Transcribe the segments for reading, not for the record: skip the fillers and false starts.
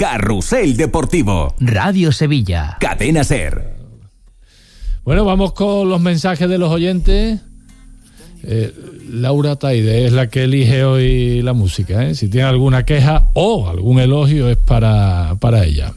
Carrusel Deportivo. Radio Sevilla. Cadena SER. Bueno, vamos con los mensajes de los oyentes. Laura Taide es la que elige hoy la música, ¿eh? Si tiene alguna queja o algún elogio es para ella.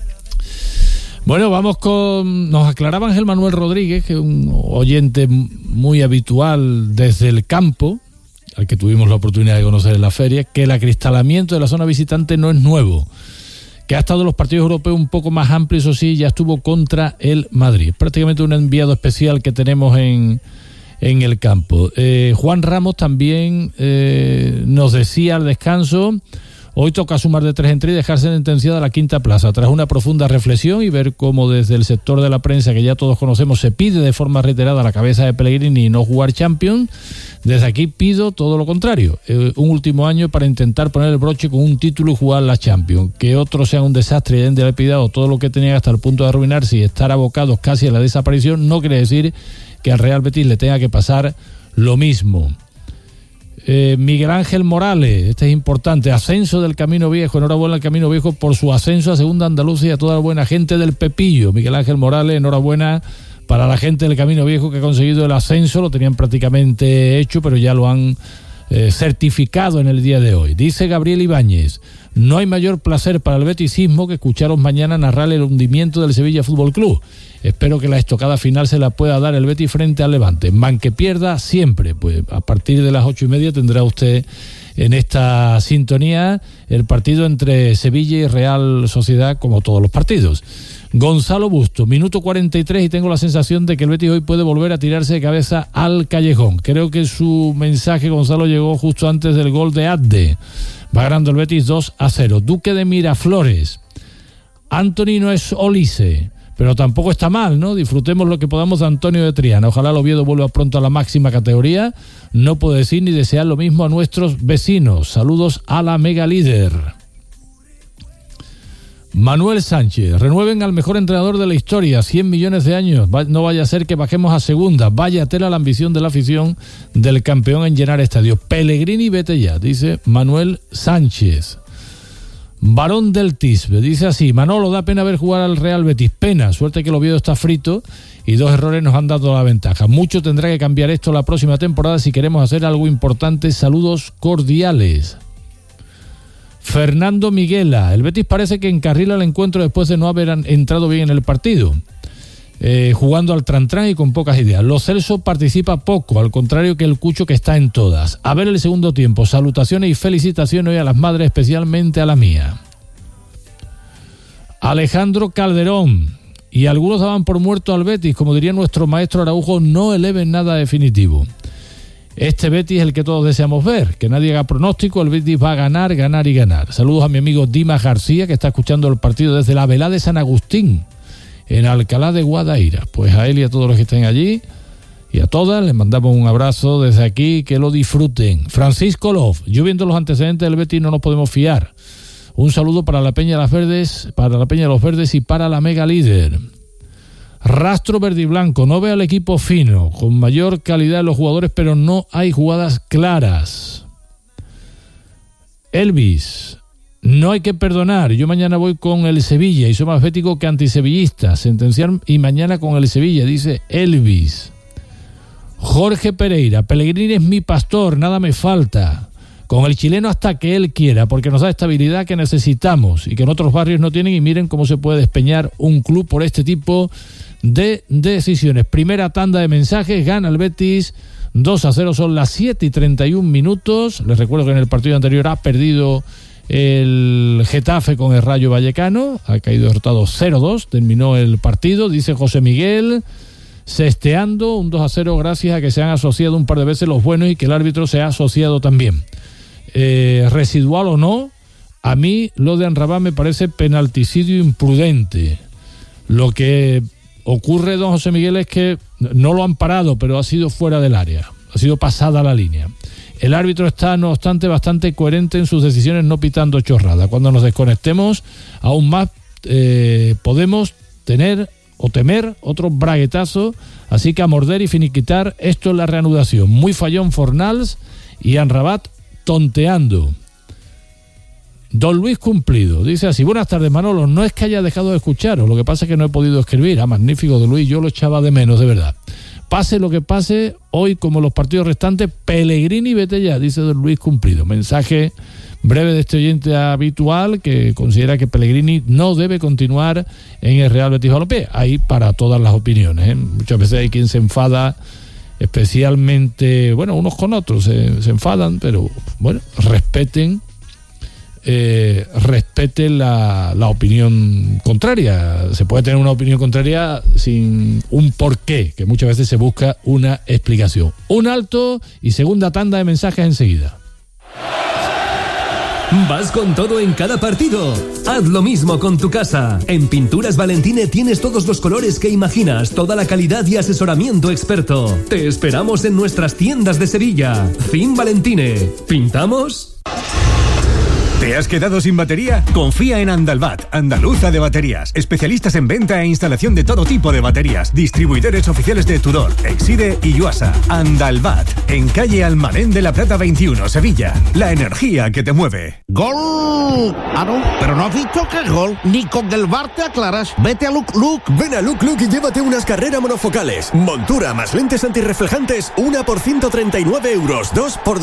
Bueno, vamos con... Nos aclaraba Ángel Manuel Rodríguez, que es un oyente muy habitual desde el campo, al que tuvimos la oportunidad de conocer en la feria, que el acristalamiento de la zona visitante no es nuevo, que ha estado en los partidos europeos un poco más amplio, eso sí, ya estuvo contra el Madrid. Prácticamente un enviado especial que tenemos en el campo. Juan Ramos también nos decía al descanso: hoy toca sumar de 3 en 3 y dejar sentenciada la quinta plaza. Tras una profunda reflexión y ver cómo desde el sector de la prensa, que ya todos conocemos, se pide de forma reiterada la cabeza de Pellegrini y no jugar Champions, desde aquí pido todo lo contrario. Un último año para intentar poner el broche con un título y jugar la Champions. Que otros sean un desastre y hayan dilapidado todo lo que tenían hasta el punto de arruinarse y estar abocados casi a la desaparición, no quiere decir que al Real Betis le tenga que pasar lo mismo. Miguel Ángel Morales, este es importante: ascenso del Camino Viejo, enhorabuena al Camino Viejo por su ascenso a Segunda Andalucía y a toda la buena gente del Pepillo. Miguel Ángel Morales, enhorabuena para la gente del Camino Viejo que ha conseguido el ascenso, lo tenían prácticamente hecho, pero ya lo han certificado en el día de hoy. Dice Gabriel Ibáñez: no hay mayor placer para el betisismo que escucharos mañana narrar el hundimiento del Sevilla Fútbol Club. Espero que la estocada final se la pueda dar el Betis frente al Levante. Man que pierda siempre. Pues a partir de las 8:30 tendrá usted en esta sintonía el partido entre Sevilla y Real Sociedad, como todos los partidos. Gonzalo Busto, minuto 43 y tengo la sensación de que el Betis hoy puede volver a tirarse de cabeza al callejón. Creo que su mensaje, Gonzalo, llegó justo antes del gol de Adde. Va ganando el Betis 2-0. Duque de Miraflores: Anthony no es Olise, pero tampoco está mal, ¿no? Disfrutemos lo que podamos de Antonio de Triana. Ojalá el Oviedo vuelva pronto a la máxima categoría. No puedo decir ni desear lo mismo a nuestros vecinos. Saludos a la mega líder. Manuel Sánchez: renueven al mejor entrenador de la historia, 100 millones de años, no vaya a ser que bajemos a segunda. Vaya tela la ambición de la afición del campeón en llenar estadios. Pellegrini, vete ya, dice Manuel Sánchez. Barón del Tisbe dice así: Manolo, da pena ver jugar al Real Betis, pena, suerte que el Oviedo está frito y 2 errores nos han dado la ventaja. Mucho tendrá que cambiar esto la próxima temporada si queremos hacer algo importante. Saludos cordiales. Fernando Miguela: el Betis parece que encarrila el encuentro después de no haber entrado bien en el partido, jugando al trantrán y con pocas ideas. Lo Celso participa poco, al contrario que el Cucho, que está en todas. A ver el segundo tiempo. Salutaciones y felicitaciones hoy a las madres, especialmente a la mía. Alejandro Calderón: y algunos daban por muerto al Betis, como diría nuestro maestro Araujo, no eleven nada definitivo. Este Betis es el que todos deseamos ver, que nadie haga pronóstico, el Betis va a ganar, ganar y ganar. Saludos a mi amigo Dimas García, que está escuchando el partido desde la Velá de San Agustín, en Alcalá de Guadaira. Pues a él y a todos los que estén allí y a todas les mandamos un abrazo desde aquí, que lo disfruten. Francisco Love: yo viendo los antecedentes del Betis no nos podemos fiar. Un saludo para la Peña de los Verdes y para la mega líder. Rastro verde y blanco: no veo al equipo fino, con mayor calidad de los jugadores, pero no hay jugadas claras. Elvis: no hay que perdonar, yo mañana voy con el Sevilla y soy más bético que antisevillista. Sentenciar y mañana con el Sevilla, dice Elvis. Jorge Pereira: Pellegrini es mi pastor, nada me falta. Con el chileno hasta que él quiera, porque nos da estabilidad que necesitamos y que en otros barrios no tienen, y miren cómo se puede despeñar un club por este tipo de decisiones. Primera tanda de mensajes, gana el Betis 2-0, son las 7:31. Les recuerdo que en el partido anterior ha perdido el Getafe con el Rayo Vallecano, ha caído derrotado 0-2, terminó el partido. Dice José Miguel: sesteando un 2-0 gracias a que se han asociado un par de veces los buenos y que el árbitro se ha asociado también. Residual o no, a mí lo de Anrabá me parece penalticidio imprudente. Lo que ocurre, don José Miguel, es que no lo han parado, pero ha sido fuera del área, ha sido pasada la línea. El árbitro está, no obstante, bastante coherente en sus decisiones, no pitando chorrada. Cuando nos desconectemos aún más, podemos tener o temer otro braguetazo, así que a morder y finiquitar. Esto es la reanudación. Muy fallón Fornals y Anrabat tonteando. Don Luis Cumplido dice así: buenas tardes, Manolo, no es que haya dejado de escucharos, lo que pasa es que no he podido escribir. Magnífico, Don Luis, yo lo echaba de menos, de verdad. Pase lo que pase, hoy como los partidos restantes, Pellegrini vete ya, dice Don Luis Cumplido. Mensaje breve de este oyente habitual que considera que Pellegrini no debe continuar en el Real Betis Balompié. Hay para todas las opiniones, ¿eh? Muchas veces hay quien se enfada, especialmente, bueno, unos con otros se enfadan, pero bueno, respeten la opinión contraria. Se puede tener una opinión contraria sin un porqué, que muchas veces se busca una explicación. Un alto y segunda tanda de mensajes enseguida. Vas con todo en cada partido. Haz lo mismo con tu casa. En Pinturas Valentine tienes todos los colores que imaginas, toda la calidad y asesoramiento experto. Te esperamos en nuestras tiendas de Sevilla. Fin Valentine. ¿Pintamos? ¿Te has quedado sin batería? Confía en Andalbat, andaluza de baterías. Especialistas en venta e instalación de todo tipo de baterías. Distribuidores oficiales de Tudor, Exide y Yuasa. Andalbat, en calle Almadén de la Plata 21, Sevilla. La energía que te mueve. ¡Gol! Ah, no, pero no has visto que es gol. Ni con el VAR te aclaras. Vete a Look. Ven a Look y llévate unas carreras monofocales. Montura más lentes antirreflejantes, una por 139 euros, dos por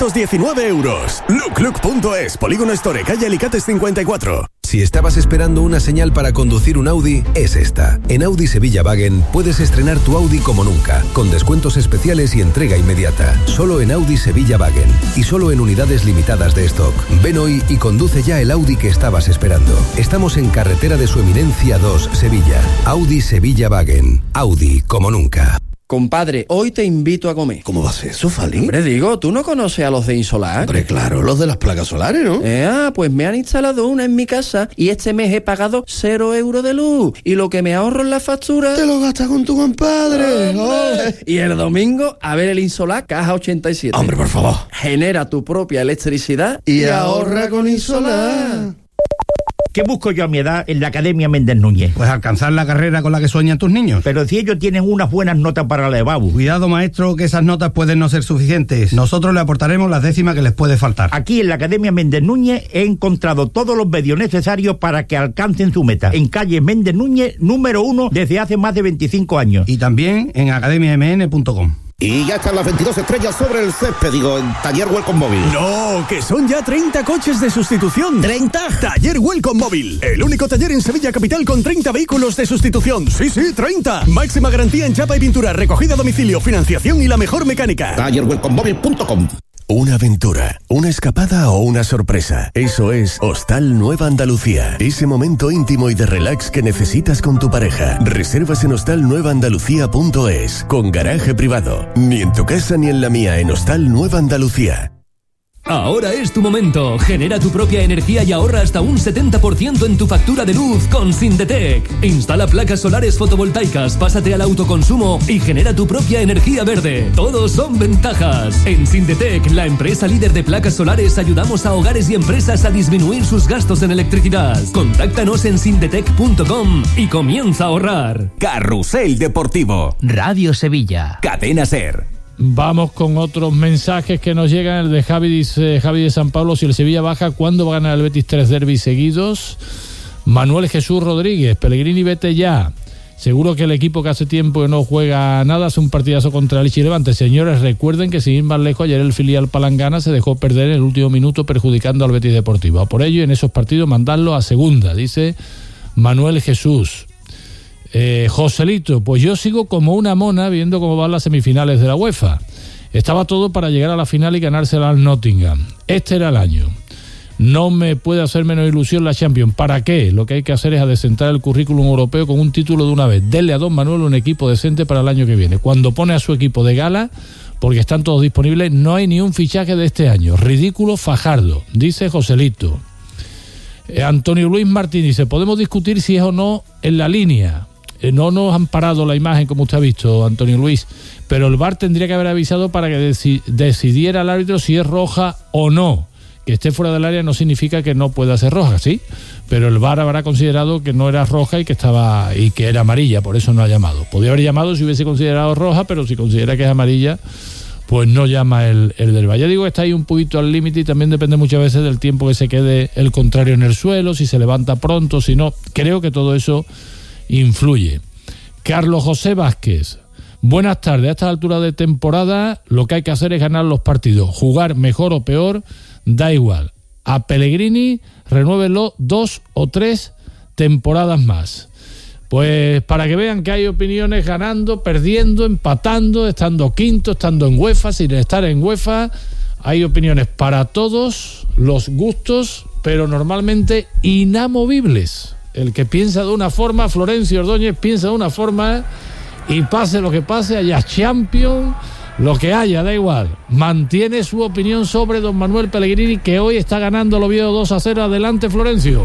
219 euros. Look.es, Polígono Store, calle Alicates 54. Si estabas esperando una señal para conducir un Audi, es esta. En Audi Sevilla Wagen puedes estrenar tu Audi como nunca, con descuentos especiales y entrega inmediata. Solo en Audi Sevilla Wagen y solo en unidades limitadas de stock. Ven hoy y conduce ya el Audi que estabas esperando. Estamos en Carretera de Su Eminencia 2, Sevilla. Audi Sevilla Wagen. Audi como nunca. Compadre, hoy te invito a comer. ¿Cómo va a ser eso, Fali? Hombre, digo, ¿tú no conoces a los de Insolar? Hombre, claro, los de las placas solares, ¿no? Pues me han instalado una en mi casa y este mes he pagado 0 euros de luz. Y lo que me ahorro en la factura... Te lo gastas con tu compadre. Y el domingo, a ver el Insolar Caja 87. Hombre, por favor. Genera tu propia electricidad y ahorra con Insolar. ¿Qué busco yo a mi edad en la Academia Méndez Núñez? Pues alcanzar la carrera con la que sueñan tus niños. Pero si ellos tienen unas buenas notas para la EBAU. Cuidado, maestro, que esas notas pueden no ser suficientes. Nosotros le aportaremos las décimas que les puede faltar. Aquí en la Academia Méndez Núñez he encontrado todos los medios necesarios para que alcancen su meta. En calle Méndez Núñez, número 1, desde hace más de 25 años. Y también en academiamn.com. Y ya están las 22 estrellas sobre el césped, en Taller Welcome Móvil. No, que son ya 30 coches de sustitución. ¿30? Taller Welcome Móvil, el único taller en Sevilla Capital con 30 vehículos de sustitución. Sí, 30. Máxima garantía en chapa y pintura, recogida a domicilio, financiación y la mejor mecánica. TallerWelcomeMóvil.com. Una aventura, una escapada o una sorpresa. Eso es Hostal Nueva Andalucía. Ese momento íntimo y de relax que necesitas con tu pareja. Reservas en hostalnuevaandalucía.es, con garaje privado. Ni en tu casa ni en la mía, en Hostal Nueva Andalucía. Ahora es tu momento. Genera tu propia energía y ahorra hasta un 70% en tu factura de luz con Sindetec. Instala placas solares fotovoltaicas, pásate al autoconsumo y genera tu propia energía verde. Todos son ventajas. En Sindetec, la empresa líder de placas solares, ayudamos a hogares y empresas a disminuir sus gastos en electricidad. Contáctanos en sindetec.com y comienza a ahorrar. Carrusel Deportivo. Radio Sevilla. Cadena SER. Vamos con otros mensajes que nos llegan. El de Javi dice: Javi de San Pablo, si el Sevilla baja, ¿cuándo va a ganar el Betis 3 derbis seguidos? Manuel Jesús Rodríguez: Pellegrini vete ya. Seguro que el equipo que hace tiempo que no juega nada hace un partidazo contra el Elche y Levante. Señores, recuerden que sin ir más lejos, ayer el filial palangana se dejó perder en el último minuto perjudicando al Betis Deportivo. Por ello, en esos partidos mandarlo a segunda, dice Manuel Jesús. Joselito: pues yo sigo como una mona viendo cómo van las semifinales de la UEFA. Estaba todo para llegar a la final y ganársela al Nottingham. Este era el año. No me puede hacer menos ilusión la Champions. ¿Para qué? Lo que hay que hacer es adecentar el currículum europeo con un título de una vez. Denle a don Manuel un equipo decente para el año que viene. Cuando pone a su equipo de gala, porque están todos disponibles, no hay ni un fichaje de este año. Ridículo Fajardo, dice Joselito. Antonio Luis Martín dice: podemos discutir si es o no en la línea. No nos han parado la imagen, como usted ha visto, Antonio Luis, pero el VAR tendría que haber avisado para que decidiera el árbitro si es roja o no. Que esté fuera del área no significa que no pueda ser roja, ¿sí? Pero el VAR habrá considerado que no era roja y que era amarilla, por eso no ha llamado. Podría haber llamado si hubiese considerado roja, pero si considera que es amarilla, pues no llama el del VAR. Ya digo, está ahí un poquito al límite y también depende muchas veces del tiempo que se quede el contrario en el suelo, si se levanta pronto, si no. Creo que todo eso influye. Carlos José Vázquez. Buenas tardes. A esta altura de temporada lo que hay que hacer es ganar los partidos. Jugar mejor o peor, da igual. A Pellegrini renuévelo 2 o 3 temporadas más. Pues para que vean que hay opiniones ganando, perdiendo, empatando, estando quinto, estando en UEFA, sin estar en UEFA. Hay opiniones para todos los gustos, pero normalmente inamovibles. El que piensa de una forma, Florencio Ordóñez piensa de una forma, y pase lo que pase, haya Champions, lo que haya, da igual. Mantiene su opinión sobre don Manuel Pellegrini, que hoy está ganando el Oviedo 2-0. Adelante, Florencio.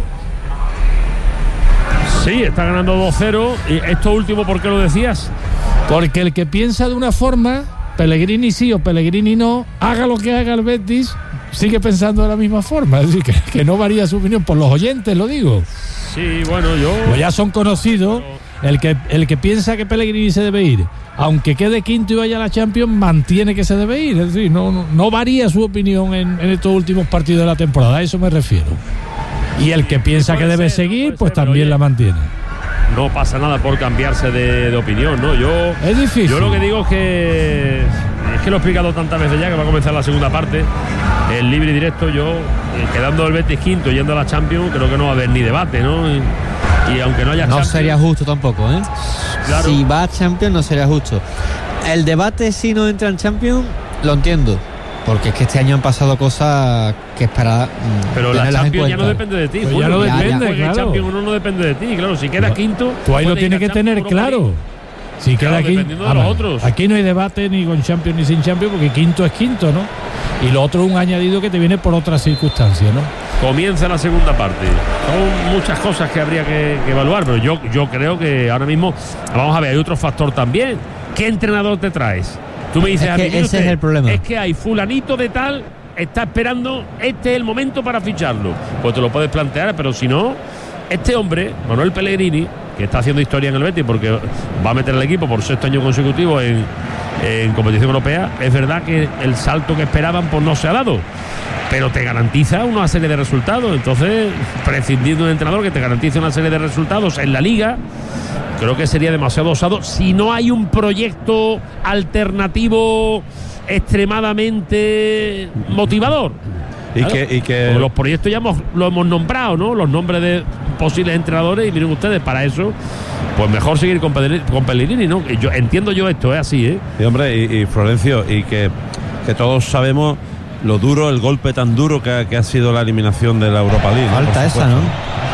Sí, está ganando 2-0. ¿Y esto último por qué lo decías? Porque el que piensa de una forma, Pellegrini sí o Pellegrini no, haga lo que haga el Betis, sigue pensando de la misma forma. Es decir, que no varía su opinión. Por los oyentes lo digo. Sí, bueno, pues ya son conocidos. El que piensa que Pellegrini se debe ir, aunque quede quinto y vaya a la Champions, mantiene que se debe ir. Es decir, no varía su opinión en estos últimos partidos de la temporada. A eso me refiero. Y el que piensa que debe seguir, pues también la mantiene. No pasa nada por cambiarse de opinión, ¿no? Es difícil. Yo lo que digo es que lo he explicado tantas veces ya, que va a comenzar la segunda parte. El libre y directo, quedando el Betis quinto y yendo a la Champions, creo que no va a haber ni debate, ¿no? Y aunque no haya Champions, sería justo tampoco, ¿eh? Claro. Si va a Champions no sería justo. El debate si no entra en Champions, lo entiendo. Porque es que este año han pasado cosas que es para pero la Champions ya no depende de ti. Pues ya no depende, claro. El Champions no depende de ti, claro. Si queda quinto, tú ahí lo tienes que tener claro. Si queda quinto, dependiendo de los otros. Aquí no hay debate ni con Champions ni sin Champions, porque quinto es quinto, ¿no? Y lo otro es un añadido que te viene por otras circunstancias, ¿no? Comienza la segunda parte. Son muchas cosas que habría que evaluar, pero yo creo que ahora mismo, vamos a ver, hay otro factor también. ¿Qué entrenador te traes? Tú me dices, es que ese es el problema. Es que hay fulanito de tal, está esperando, este es el momento para ficharlo. Pues te lo puedes plantear, pero si no, este hombre, Manuel Pellegrini, que está haciendo historia en el Betis porque va a meter al equipo por 6º año consecutivo en competición europea, es verdad que el salto que esperaban pues no se ha dado, pero te garantiza una serie de resultados. Entonces, prescindir de un entrenador que te garantice una serie de resultados en la Liga, creo que sería demasiado osado si no hay un proyecto alternativo extremadamente motivador. Y que los proyectos ya lo hemos nombrado, ¿no? Los nombres de posibles entrenadores, y miren ustedes, para eso pues mejor seguir con Pellegrini, ¿no? Entiendo esto, es así, ¿eh? Y hombre, y Florencio, y que todos sabemos lo duro, el golpe tan duro que ha sido la eliminación de la Europa League, ¿no? Falta esa, ¿no?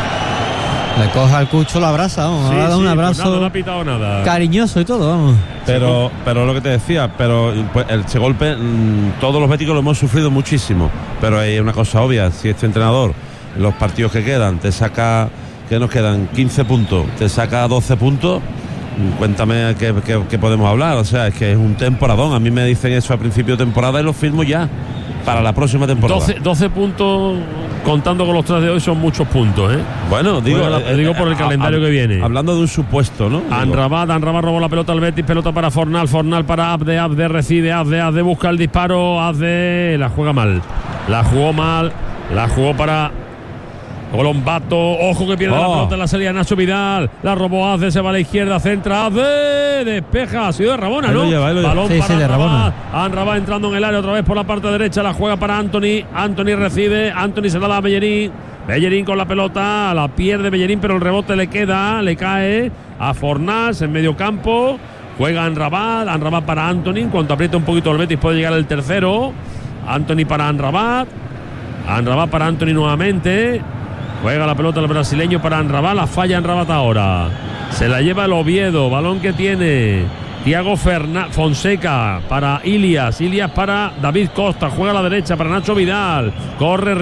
Le coja al Cucho, lo abraza, vamos. Sí, ha dado un abrazo, pues no ha pitado nada, cariñoso y todo, vamos. Pero lo que te decía, pues, ese golpe todos los béticos lo hemos sufrido muchísimo, pero hay una cosa obvia: si este entrenador en los partidos que quedan te saca, que nos quedan 15 puntos, te saca 12 puntos, cuéntame qué podemos hablar. O sea, es que es un temporadón. A mí me dicen eso a principio de temporada y lo firmo ya para la próxima temporada. 12 puntos contando con los 3 de hoy son muchos puntos, ¿eh? Bueno, digo por el calendario que viene. Hablando de un supuesto, ¿no? Anrabat robó la pelota al Betis, pelota para Fornal para Abde recibe, Abde busca el disparo, Abde la juega mal, la jugó para Colombato, ojo que pierde la pelota en la salida de Nacho Vidal, la robó Azde, se va a la izquierda, centra Azde, despeja, ha sido de Rabona, ¿no? Balón para Rabona. Anrabat entrando en el área otra vez por la parte derecha, la juega para Anthony recibe, Anthony se la da a Bellerín con la pelota, la pierde Bellerín, pero el rebote le cae a Fornals en medio campo, juega Anrabat para Anthony, en cuanto aprieta un poquito el Betis puede llegar el tercero, Anthony para Anrabat para Anthony nuevamente. Juega la pelota el brasileño para Anrabat, la falla Anrabat ahora. Se la lleva el Oviedo, balón que tiene Thiago Fonseca para Ilias para David Costa, juega a la derecha para Nacho Vidal. Corre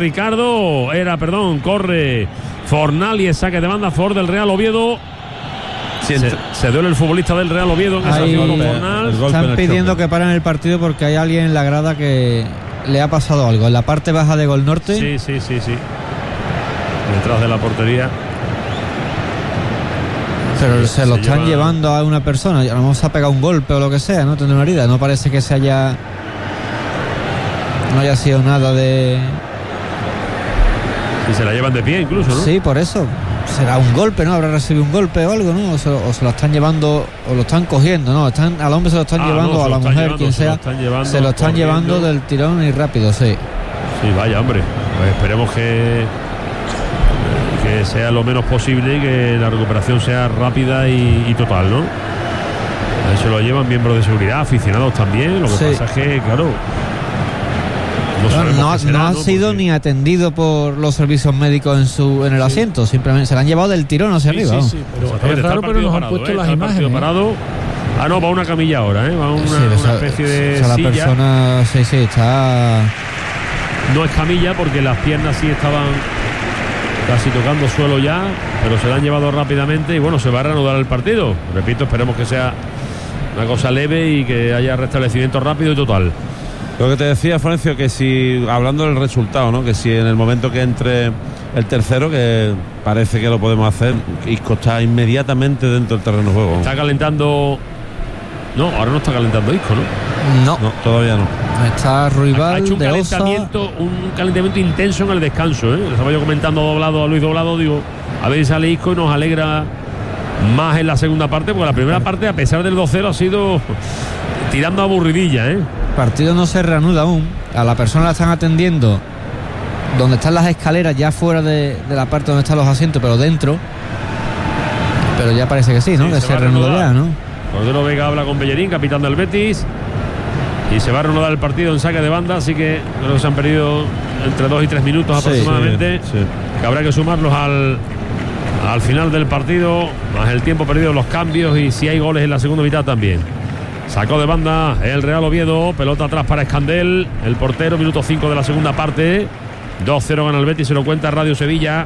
corre Fornal y el saque de banda a favor del Real Oviedo. Se duele el futbolista del Real Oviedo en esa acción con Fornal. Están pidiendo que paren el partido porque hay alguien en la grada que le ha pasado algo. En la parte baja de Gol Norte. Sí. Detrás de la portería. Pero se lo están llevando a una persona. A lo mejor se ha pegado un golpe o lo que sea, no tiene una herida. No parece que se haya no haya sido nada de... Y se la llevan de pie incluso, ¿no? Sí, por eso. Será un golpe, ¿no? Habrá recibido un golpe o algo, ¿no? O se lo están llevando, o lo están cogiendo, ¿no? Al hombre se lo están llevando, no, a la mujer, quien sea. Se lo están llevando del tirón y rápido, sí. Sí, vaya, hombre. Pues esperemos que sea lo menos posible y que la recuperación sea rápida y total, ¿no? A eso lo llevan miembros de seguridad, aficionados también. Lo que pasa es que, claro, no ha sido ni atendido por los servicios médicos en el asiento, simplemente se la han llevado del tirón hacia arriba. Sí, pero es raro, pero nos han puesto las imágenes. Parado. No, va una camilla ahora, va una especie de la silla. Persona, sí, está... No es camilla porque las piernas sí estaban casi tocando suelo ya, pero se la han llevado rápidamente y bueno, se va a reanudar el partido. Repito, esperemos que sea una cosa leve y que haya restablecimiento rápido y total. Lo que te decía, Florencio, que si, hablando del resultado, ¿no? Que si en el momento que entre el tercero, que parece que lo podemos hacer, Isco está inmediatamente dentro del terreno de juego. Está calentando... No, ahora no está calentando Isco, ¿no? No, todavía no. Está Ruibal, ha hecho un calentamiento intenso en el descanso, Le estaba yo comentando a Luis Doblado, digo, a ver si sale Isco y nos alegra más en la segunda parte, porque la primera parte, a pesar del 2-0, ha sido tirando aburridilla, El partido no se reanuda aún. A la persona la están atendiendo donde están las escaleras, ya fuera de la parte donde están los asientos, pero dentro. Pero ya parece que sí, ¿no? Que se reanuda ya, ¿no? Cordero Vega habla con Bellerín, capitán del Betis, y se va a reanudar el partido en saque de banda, así que creo que se han perdido entre 2 y 3 minutos aproximadamente, que habrá que sumarlos al final del partido, más el tiempo perdido, los cambios y si hay goles en la segunda mitad también. Sacó de banda el Real Oviedo, pelota atrás para Escandel, el portero, minuto 5 de la segunda parte, 2-0 gana el Betis, se lo cuenta Radio Sevilla.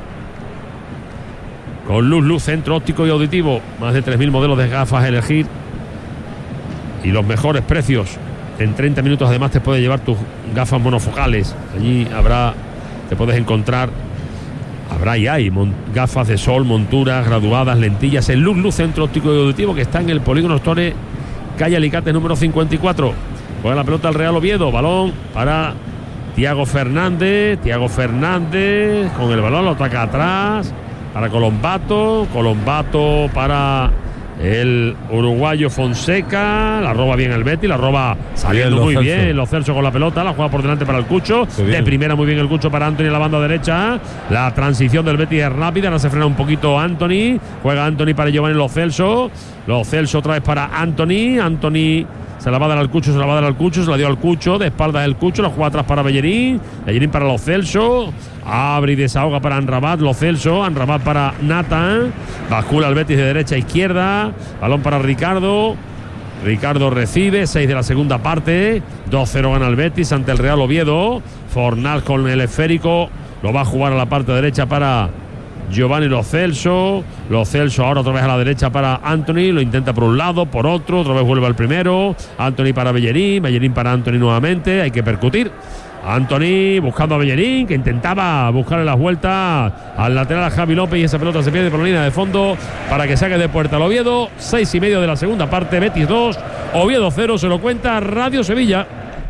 Con Luz, centro óptico y auditivo, más de 3.000 modelos de gafas a elegir y los mejores precios. En 30 minutos además te puedes llevar tus gafas monofocales. Allí te puedes encontrar, hay gafas de sol, monturas, graduadas, lentillas. El Luz, centro óptico y auditivo, que está en el Polígono Store, calle Alicante número 54. Juega la pelota al Real Oviedo, balón para Thiago Fernández con el balón, lo ataca atrás para Colombato para el uruguayo Fonseca, la roba bien el Betis, la roba saliendo muy bien Lo Celso con la pelota, la juega por delante para el Cucho, de primera muy bien el Cucho para Anthony en la banda derecha, la transición del Betis es rápida, ahora se frena un poquito Anthony, juega Anthony para Giovanni Lo Celso otra vez para Anthony se la va a dar al Cucho, se la dio al Cucho, de espaldas el Cucho, la juega atrás para Bellerín para Lo Celso, abre y desahoga para Anrabat, Lo Celso, Anrabat para Nathan, bascula el Betis de derecha a izquierda, balón para Ricardo recibe, 6 de la segunda parte, 2-0 gana el Betis ante el Real Oviedo, Fornal con el esférico, lo va a jugar a la parte derecha para Giovanni Lo Celso ahora otra vez a la derecha para Anthony, lo intenta por un lado, por otro, otra vez vuelve al primero, Anthony para Bellerín para Anthony nuevamente, hay que percutir. Anthony buscando a Bellerín, que intentaba buscarle las vueltas al lateral a Javi López, y esa pelota se pierde por la línea de fondo para que saque de puerta al Oviedo. 6:30 de la segunda parte, Betis 2, Oviedo 0, se lo cuenta Radio Sevilla.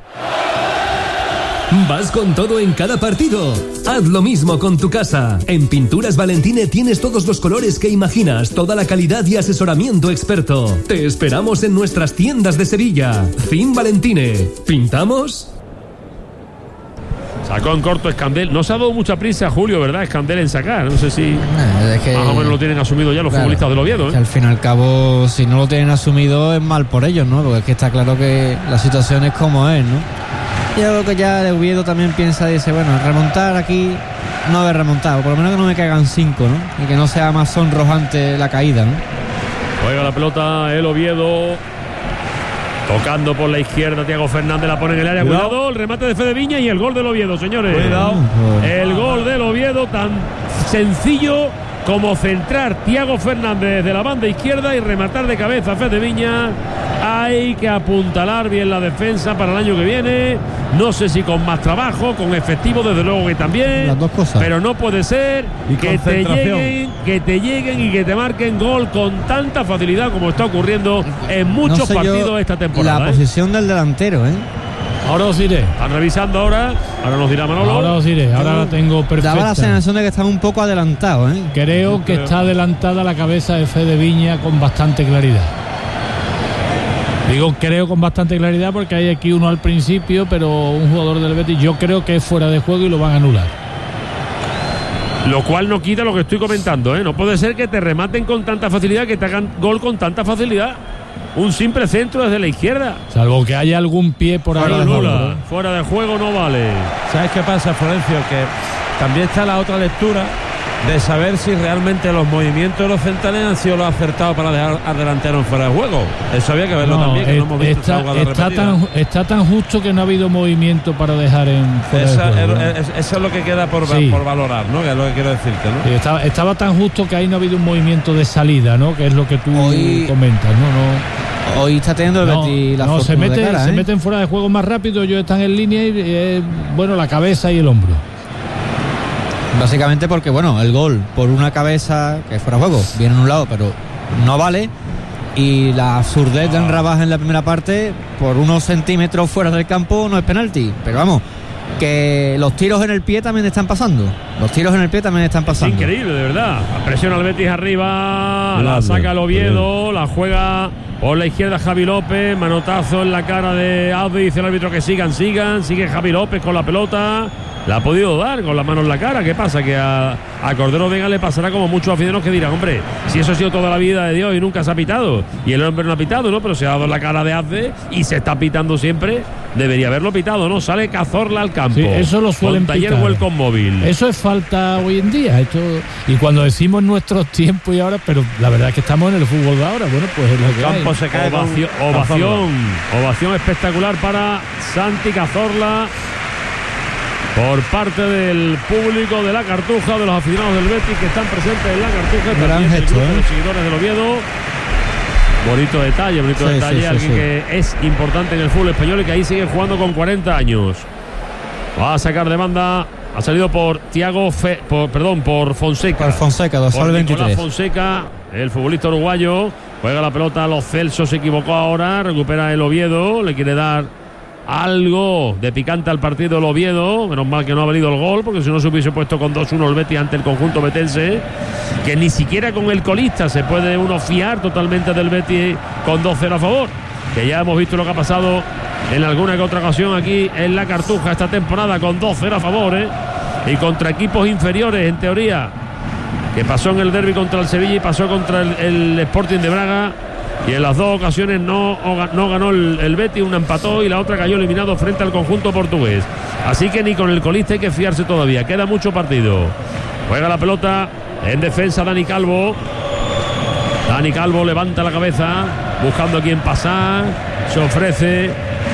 ¿Vas con todo en cada partido? Haz lo mismo con tu casa. En Pinturas Valentine tienes todos los colores que imaginas, toda la calidad y asesoramiento experto. Te esperamos en nuestras tiendas de Sevilla. Fin Valentine. ¿Pintamos? Sacó en corto Escandel. No se ha dado mucha prisa, Julio, ¿verdad? Escandel en sacar. No sé si más o menos lo tienen asumido ya los futbolistas del Oviedo. Que al fin y al cabo, si no lo tienen asumido, es mal por ellos, ¿no? Porque es que está claro que la situación es como es, ¿no? Yo creo que ya de Oviedo también dice, bueno, remontar aquí, no haber remontado. Por lo menos que no me caigan 5, ¿no? Y que no sea más sonrojante la caída, ¿no? Juega la pelota el Oviedo. Tocando por la izquierda, Thiago Fernández la pone en el área. Cuidado, el remate de Fede Viña y el gol del Oviedo, señores. Cuidado. El gol del Oviedo, tan sencillo como centrar Thiago Fernández desde la banda izquierda y rematar de cabeza a Fede Viña. Hay que apuntalar bien la defensa para el año que viene. No sé si con más trabajo, con efectivo, desde luego que también. Las dos cosas. Pero no puede ser que te lleguen y que te marquen gol con tanta facilidad como está ocurriendo en muchos partidos esta temporada. La posición del delantero, Ahora os diré. Están revisando ahora nos dirá Manolo. Ahora os diré, ahora la tengo perfecta. Daba la sensación de que estaba un poco adelantado, ¿eh? Creo que está adelantada la cabeza de Fede Viña con bastante claridad. Digo creo con bastante claridad porque hay aquí uno al principio, pero un jugador del Betis yo creo que es fuera de juego y lo van a anular. Lo cual no quita lo que estoy comentando, ¿eh? No puede ser que te rematen con tanta facilidad, que te hagan gol con tanta facilidad. Un simple centro desde la izquierda. Salvo que haya algún pie por ahí. Fuera de juego no vale. ¿Sabes qué pasa, Florencio? Que también está la otra lectura de saber si realmente los movimientos de los centrales han sido los acertados para dejar al delantero fuera de juego. Eso había que verlo también, que no hemos visto esta jugada está tan justo que no ha habido movimiento para dejar en fuera de juego, ¿no? Eso es lo que queda por valorar, ¿no? Que es lo que quiero decirte, ¿no? Sí, estaba tan justo que ahí no ha habido un movimiento de salida, ¿no? Que es lo que tú comentas, ¿no? Hoy está teniendo el Betis la fortuna de cara, se meten fuera de juego más rápido, ellos están en línea y la cabeza y el hombro. Básicamente porque, el gol por una cabeza que fuera juego, viene en un lado, pero no vale. Y la absurdez de Enrabaj en la primera parte, por unos centímetros fuera del campo, no es penalti. Pero vamos, que los tiros en el pie también están pasando. Es increíble, de verdad. Presiona al Betis arriba, la saca el Oviedo, la juega por la izquierda Javi López, manotazo en la cara de Abde, dice el árbitro que sigue Javi López con la pelota. La ha podido dar con la mano en la cara. ¿Qué pasa? Que a Cordero Vega le pasará como muchos aficionados que dirán, hombre, si eso ha sido toda la vida de Dios y nunca se ha pitado. Y el hombre no ha pitado, ¿no? Pero se ha dado en la cara de Azde y se está pitando siempre. Debería haberlo pitado, ¿no? Sale Cazorla al campo. Sí, eso lo suelen pitar. Taller Welcome móvil. Eso es falta hoy en día. Y cuando decimos nuestros tiempos y ahora, pero la verdad es que estamos en el fútbol de ahora. Bueno, pues es lo que campo hay. Se cae ovación espectacular para Santi Cazorla por parte del público de la Cartuja, de los aficionados del Betis que están presentes en la Cartuja. Gran gesto, los seguidores del Oviedo. Bonito detalle, alguien que es importante en el fútbol español y que ahí sigue jugando con 40 años. Va a sacar de banda, ha salido por por Fonseca. Por Fonseca, por 23. Nicolás Fonseca, el futbolista uruguayo. Juega la pelota a Los Celso, se equivocó ahora, recupera el Oviedo, le quiere dar algo de picante al partido el Oviedo. Menos mal que no ha valido el gol, porque si no se hubiese puesto con 2-1 el Betis ante el conjunto betense, que ni siquiera con el colista se puede uno fiar totalmente del Betis con 2-0 a favor, que ya hemos visto lo que ha pasado en alguna que otra ocasión aquí en la Cartuja esta temporada con 2-0 a favor, y contra equipos inferiores en teoría, que pasó en el derbi contra el Sevilla y pasó contra el Sporting de Braga. Y en las dos ocasiones no ganó el Betis, una empató y la otra cayó eliminado frente al conjunto portugués. Así que ni con el colista hay que fiarse todavía, queda mucho partido. Juega la pelota en defensa Dani Calvo. Dani Calvo levanta la cabeza, buscando a quién pasar, se ofrece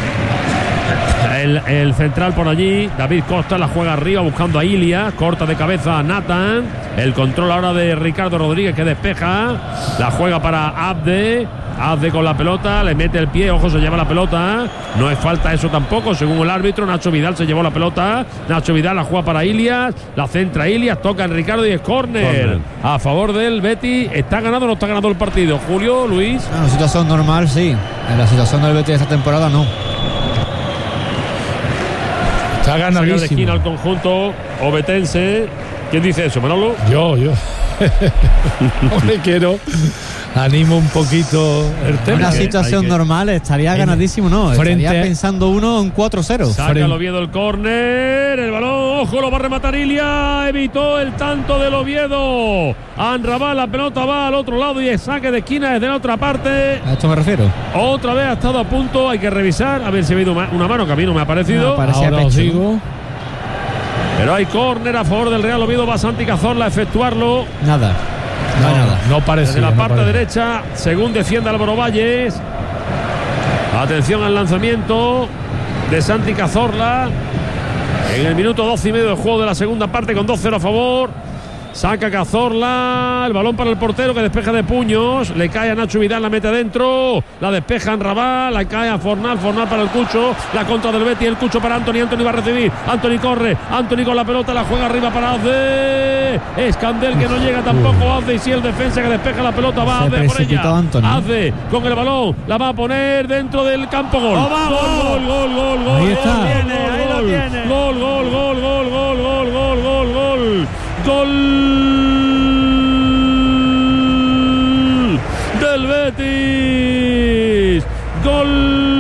el central por allí. David Costa la juega arriba buscando a Ilia, corta de cabeza a Nathan. El control ahora de Ricardo Rodríguez, que despeja, la juega para Abde con la pelota, le mete el pie, ojo, se lleva la pelota, no es falta eso tampoco según el árbitro. Nacho Vidal se llevó la pelota, Nacho Vidal la juega para Ilias, la centra Ilias, toca en Ricardo y es córner a favor del Betis. ¿Está ganado o no está ganado el partido, Julio, Luis? En la situación normal sí, en la situación del Betis de esta temporada no. Está ganadísimo. Saca de esquina al conjunto obetense. ¿Quién dice eso, Manolo? Yo. Hombre, animo un poquito el tema. En una situación normal estaría ganadísimo, ¿no? Estaría pensando uno en 4-0. Saca el Oviedo el córner, el balón, ojo, lo va a rematar Ilia, evitó el tanto del Oviedo. Anrabal, la pelota va al otro lado y es saque de esquina desde la otra parte. A esto me refiero. Otra vez ha estado a punto, hay que revisar, a ver si ha habido una mano que a mí no me ha parecido. Ahora os digo. Pero hay córner a favor del Real Oviedo, va Santi Cazorla a efectuarlo. Nada. No parece. Desde la parte derecha, según defiende Álvaro Valles. Atención al lanzamiento de Santi Cazorla. En el minuto 12 y medio de juego de la segunda parte, con 2-0 a favor. Saca Cazorla, el balón para el portero que despeja de puños, le cae a Nacho Vidal, la mete adentro, la despeja en Rabat, la cae a Fornal para el Cucho, la contra del Betis, el Cucho para Anthony va a recibir, Anthony corre, Anthony con la pelota, la juega arriba para Azde, Escandel que no llega tampoco. Azde, y si el defensa que despeja la pelota va Azde por ella. Azde con el balón, la va a poner dentro del campo. Gol. Gol. Ahí está. Ahí lo tiene. Gol. Del Betis. Gol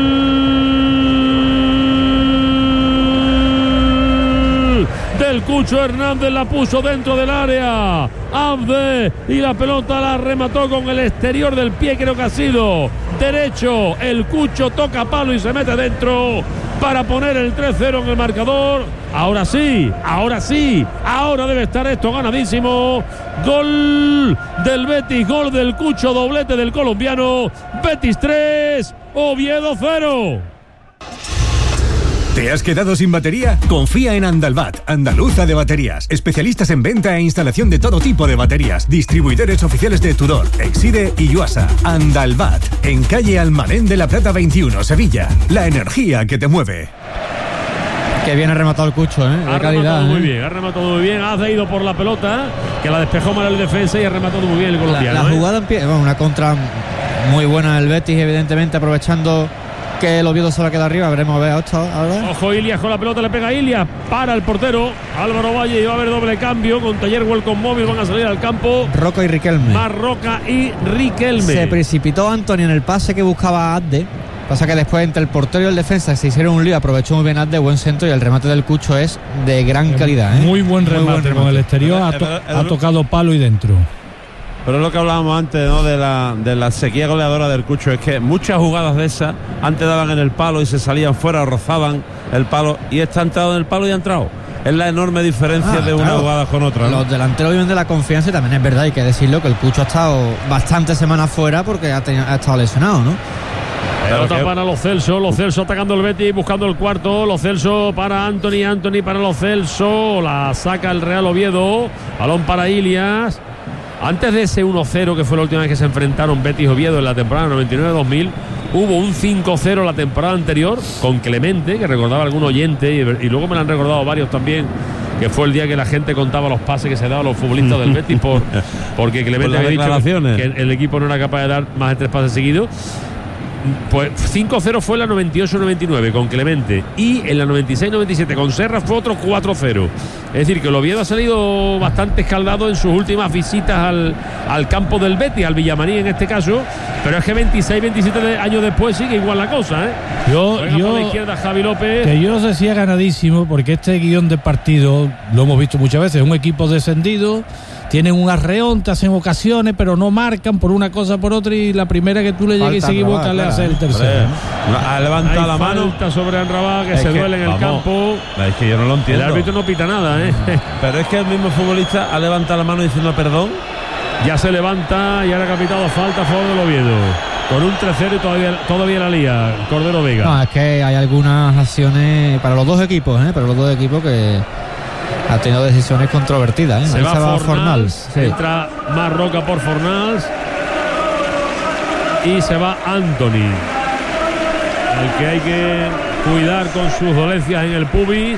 del Cucho Hernández, la puso dentro del área. Abde, y la pelota la remató con el exterior del pie, creo que ha sido derecho. El Cucho toca palo y se mete dentro para poner el 3-0 en el marcador. Ahora sí, ahora debe estar esto ganadísimo. Gol del Betis, gol del Cucho, doblete del colombiano. Betis 3, Oviedo 0. ¿Te has quedado sin batería? Confía en Andalbat, andaluza de baterías. Especialistas en venta e instalación de todo tipo de baterías. Distribuidores oficiales de Tudor, Exide y Yuasa. Andalbat, en calle Almadén de la Plata 21, Sevilla. La energía que te mueve. Que bien ha rematado el Cucho, de ha calidad. Ha rematado muy bien. Ha ido por la pelota, que la despejó mal el defensa y ha rematado muy bien el colombiano. La jugada empieza, una contra muy buena del Betis, evidentemente aprovechando que el Oviedo se va a quedar arriba. Veremos a ver ahora. Ojo, Ilias con la pelota, le pega a Ilias, para el portero Álvaro Valle, y va a haber doble cambio con Talleruel con Móvil, van a salir al campo Roca y Riquelme. Más Roca y Riquelme. Se precipitó Antoni en el pase que buscaba Adde. Pasa que después entre el portero y el defensa se hicieron un lío, aprovechó muy bien Adde, buen centro, y el remate del Cucho es de gran calidad. Muy buen remate. Con el exterior ha tocado palo y dentro. Pero es lo que hablábamos antes, ¿no? de la sequía goleadora del Cucho. Es que muchas jugadas de esas antes daban en el palo y se salían fuera, rozaban el palo, y esta ha entrado en el palo y ha entrado. Es la enorme diferencia de una jugada con otra, ¿no? Los delanteros viven de la confianza, y también es verdad, hay que decirlo, que el Cucho ha estado bastantes semanas fuera porque ha estado lesionado, ¿no? Pelota para Lo Celso atacando el Betis, buscando el cuarto. Lo Celso para Antoni para Lo Celso, la saca el Real Oviedo. Balón para Ilias. Antes de ese 1-0, que fue la última vez que se enfrentaron Betis y Oviedo en la temporada 99-2000, hubo un 5-0 la temporada anterior con Clemente, que recordaba algún oyente, y luego me lo han recordado varios también, que fue el día que la gente contaba los pases que se daban a los futbolistas del Betis porque Clemente había dicho que el equipo no era capaz de dar más de 3 pases seguidos. Pues 5-0 fue en la 98-99 con Clemente, y en la 96-97 con Serra fue otro 4-0. Es decir, que el Oviedo ha salido bastante escaldado en sus últimas visitas al campo del Betis, al Villamarín en este caso, pero es que 26-27 años después sigue igual la cosa, Yo por la izquierda Javi López, que yo os decía ganadísimo, porque este guión de partido lo hemos visto muchas veces. Un equipo descendido, tienen un arreón, te hacen ocasiones, pero no marcan por una cosa por otra, y la primera que tú le llegues y se equivoca le hace el tercero. Ha levantado la mano. Falta sobre Anrabá, que se duele en el campo. Es que yo no lo entiendo. El árbitro no pita nada, Pero es que el mismo futbolista ha levantado la mano diciendo perdón. Ya se levanta y ahora ha pitado falta a favor del Oviedo. Con un 3-0 y todavía la lía Cordero Vega. No, es que hay algunas acciones para los dos equipos, que ha tenido decisiones controvertidas. Se va Fornals. Sí. Entra Más Roca por Fornals. Y se va Antoni, el que hay que cuidar con sus dolencias en el pubis,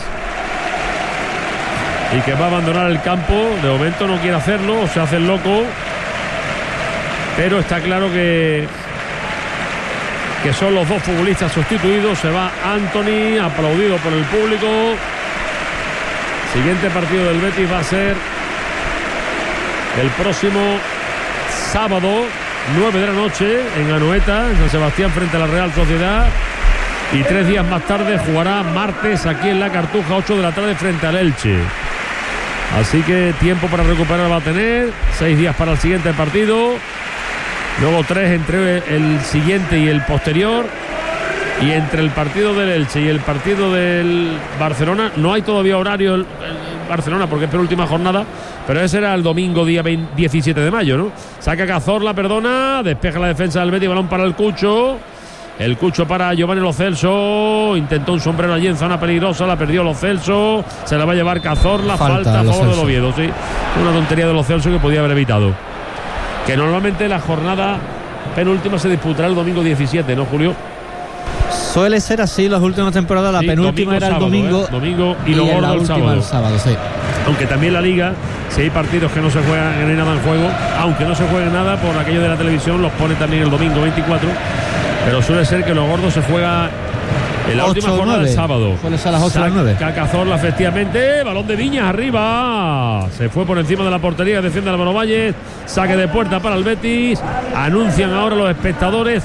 y que va a abandonar el campo. De momento no quiere hacerlo, se hace el loco, pero está claro que son los dos futbolistas sustituidos. Se va Antoni, aplaudido por el público. Siguiente partido del Betis va a ser el próximo sábado, 9 de la noche, en Anoeta, en San Sebastián, frente a la Real Sociedad. Y 3 días más tarde jugará martes aquí en La Cartuja, 8 de la tarde, frente al Elche. Así que tiempo para recuperar va a tener. 6 días para el siguiente partido. Luego 3 entre el siguiente y el posterior. Y entre el partido del Elche y el partido del Barcelona no hay todavía horario el Barcelona, porque es penúltima jornada, pero ese era el domingo día 17 de mayo, ¿no? Saca Cazorla, despeja la defensa del Betis, balón para el Cucho. El Cucho para Giovanni Lo Celso, intentó un sombrero allí en zona peligrosa, la perdió Lo Celso, se la va a llevar Cazorla, falta a favor del Oviedo, sí. Una tontería de Lo Celso que podía haber evitado. Que normalmente la jornada penúltima se disputará el domingo 17, ¿no, Julio? Suele ser así las últimas temporadas. La penúltima era el domingo y lo gordo el sábado. Sí. Aunque también la Liga Si hay partidos que no se juegan, que no hay nada en juego, aunque no se juegue nada, por aquello de la televisión los pone también el domingo 24, pero suele ser que los gordos se juega en la última jornada del sábado. Suele ser a las 8 o las 9. Cazorla, efectivamente. Balón de Viñas arriba. Se fue por encima de la portería. Defiende Álvaro Valles. Saque de puerta para el Betis. Anuncian ahora los espectadores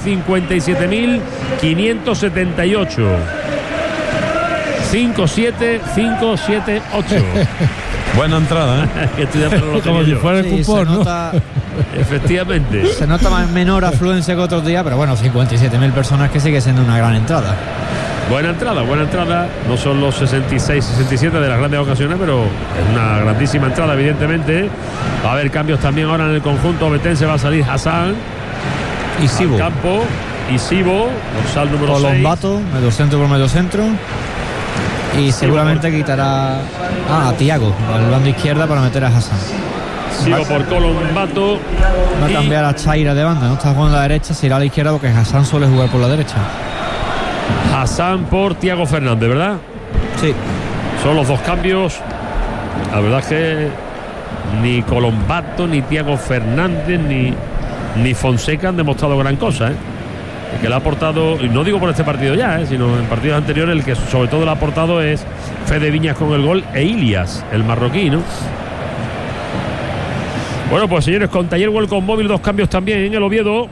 57.578. 5-7-5-7-8. Buena entrada, ¿eh? Como si fuera el cupón, ¿no? Efectivamente. Se nota menor afluencia que otros días, pero bueno, 57.000 personas, que sigue siendo una gran entrada. Buena entrada. No son los 66, 67 de las grandes ocasiones, pero es una grandísima entrada, evidentemente. Va a haber cambios también ahora en el conjunto betense. Va a salir Hassan y Sibo al campo. Y Sibo, dorsal número 6. Colombato, medio centro por medio centro. Y seguramente quitará a Tiago al bando izquierda para meter a Hassan. Sigo por Colombato. Va a cambiar a Chaira de banda, no está jugando a la derecha, se irá a la izquierda porque Hassan suele jugar por la derecha. Hassan por Tiago Fernández, ¿verdad? Sí. Son los dos cambios. La verdad es que ni Colombato, ni Tiago Fernández, ni Fonseca han demostrado gran cosa, ¿eh? El que le ha aportado, y no digo por este partido ya, sino en partidos anteriores, el que sobre todo le ha aportado es Fede Viñas con el gol e Ilias, el marroquí, ¿no? Bueno, pues señores, con Taller Welcome Móvil, dos cambios también en el Oviedo.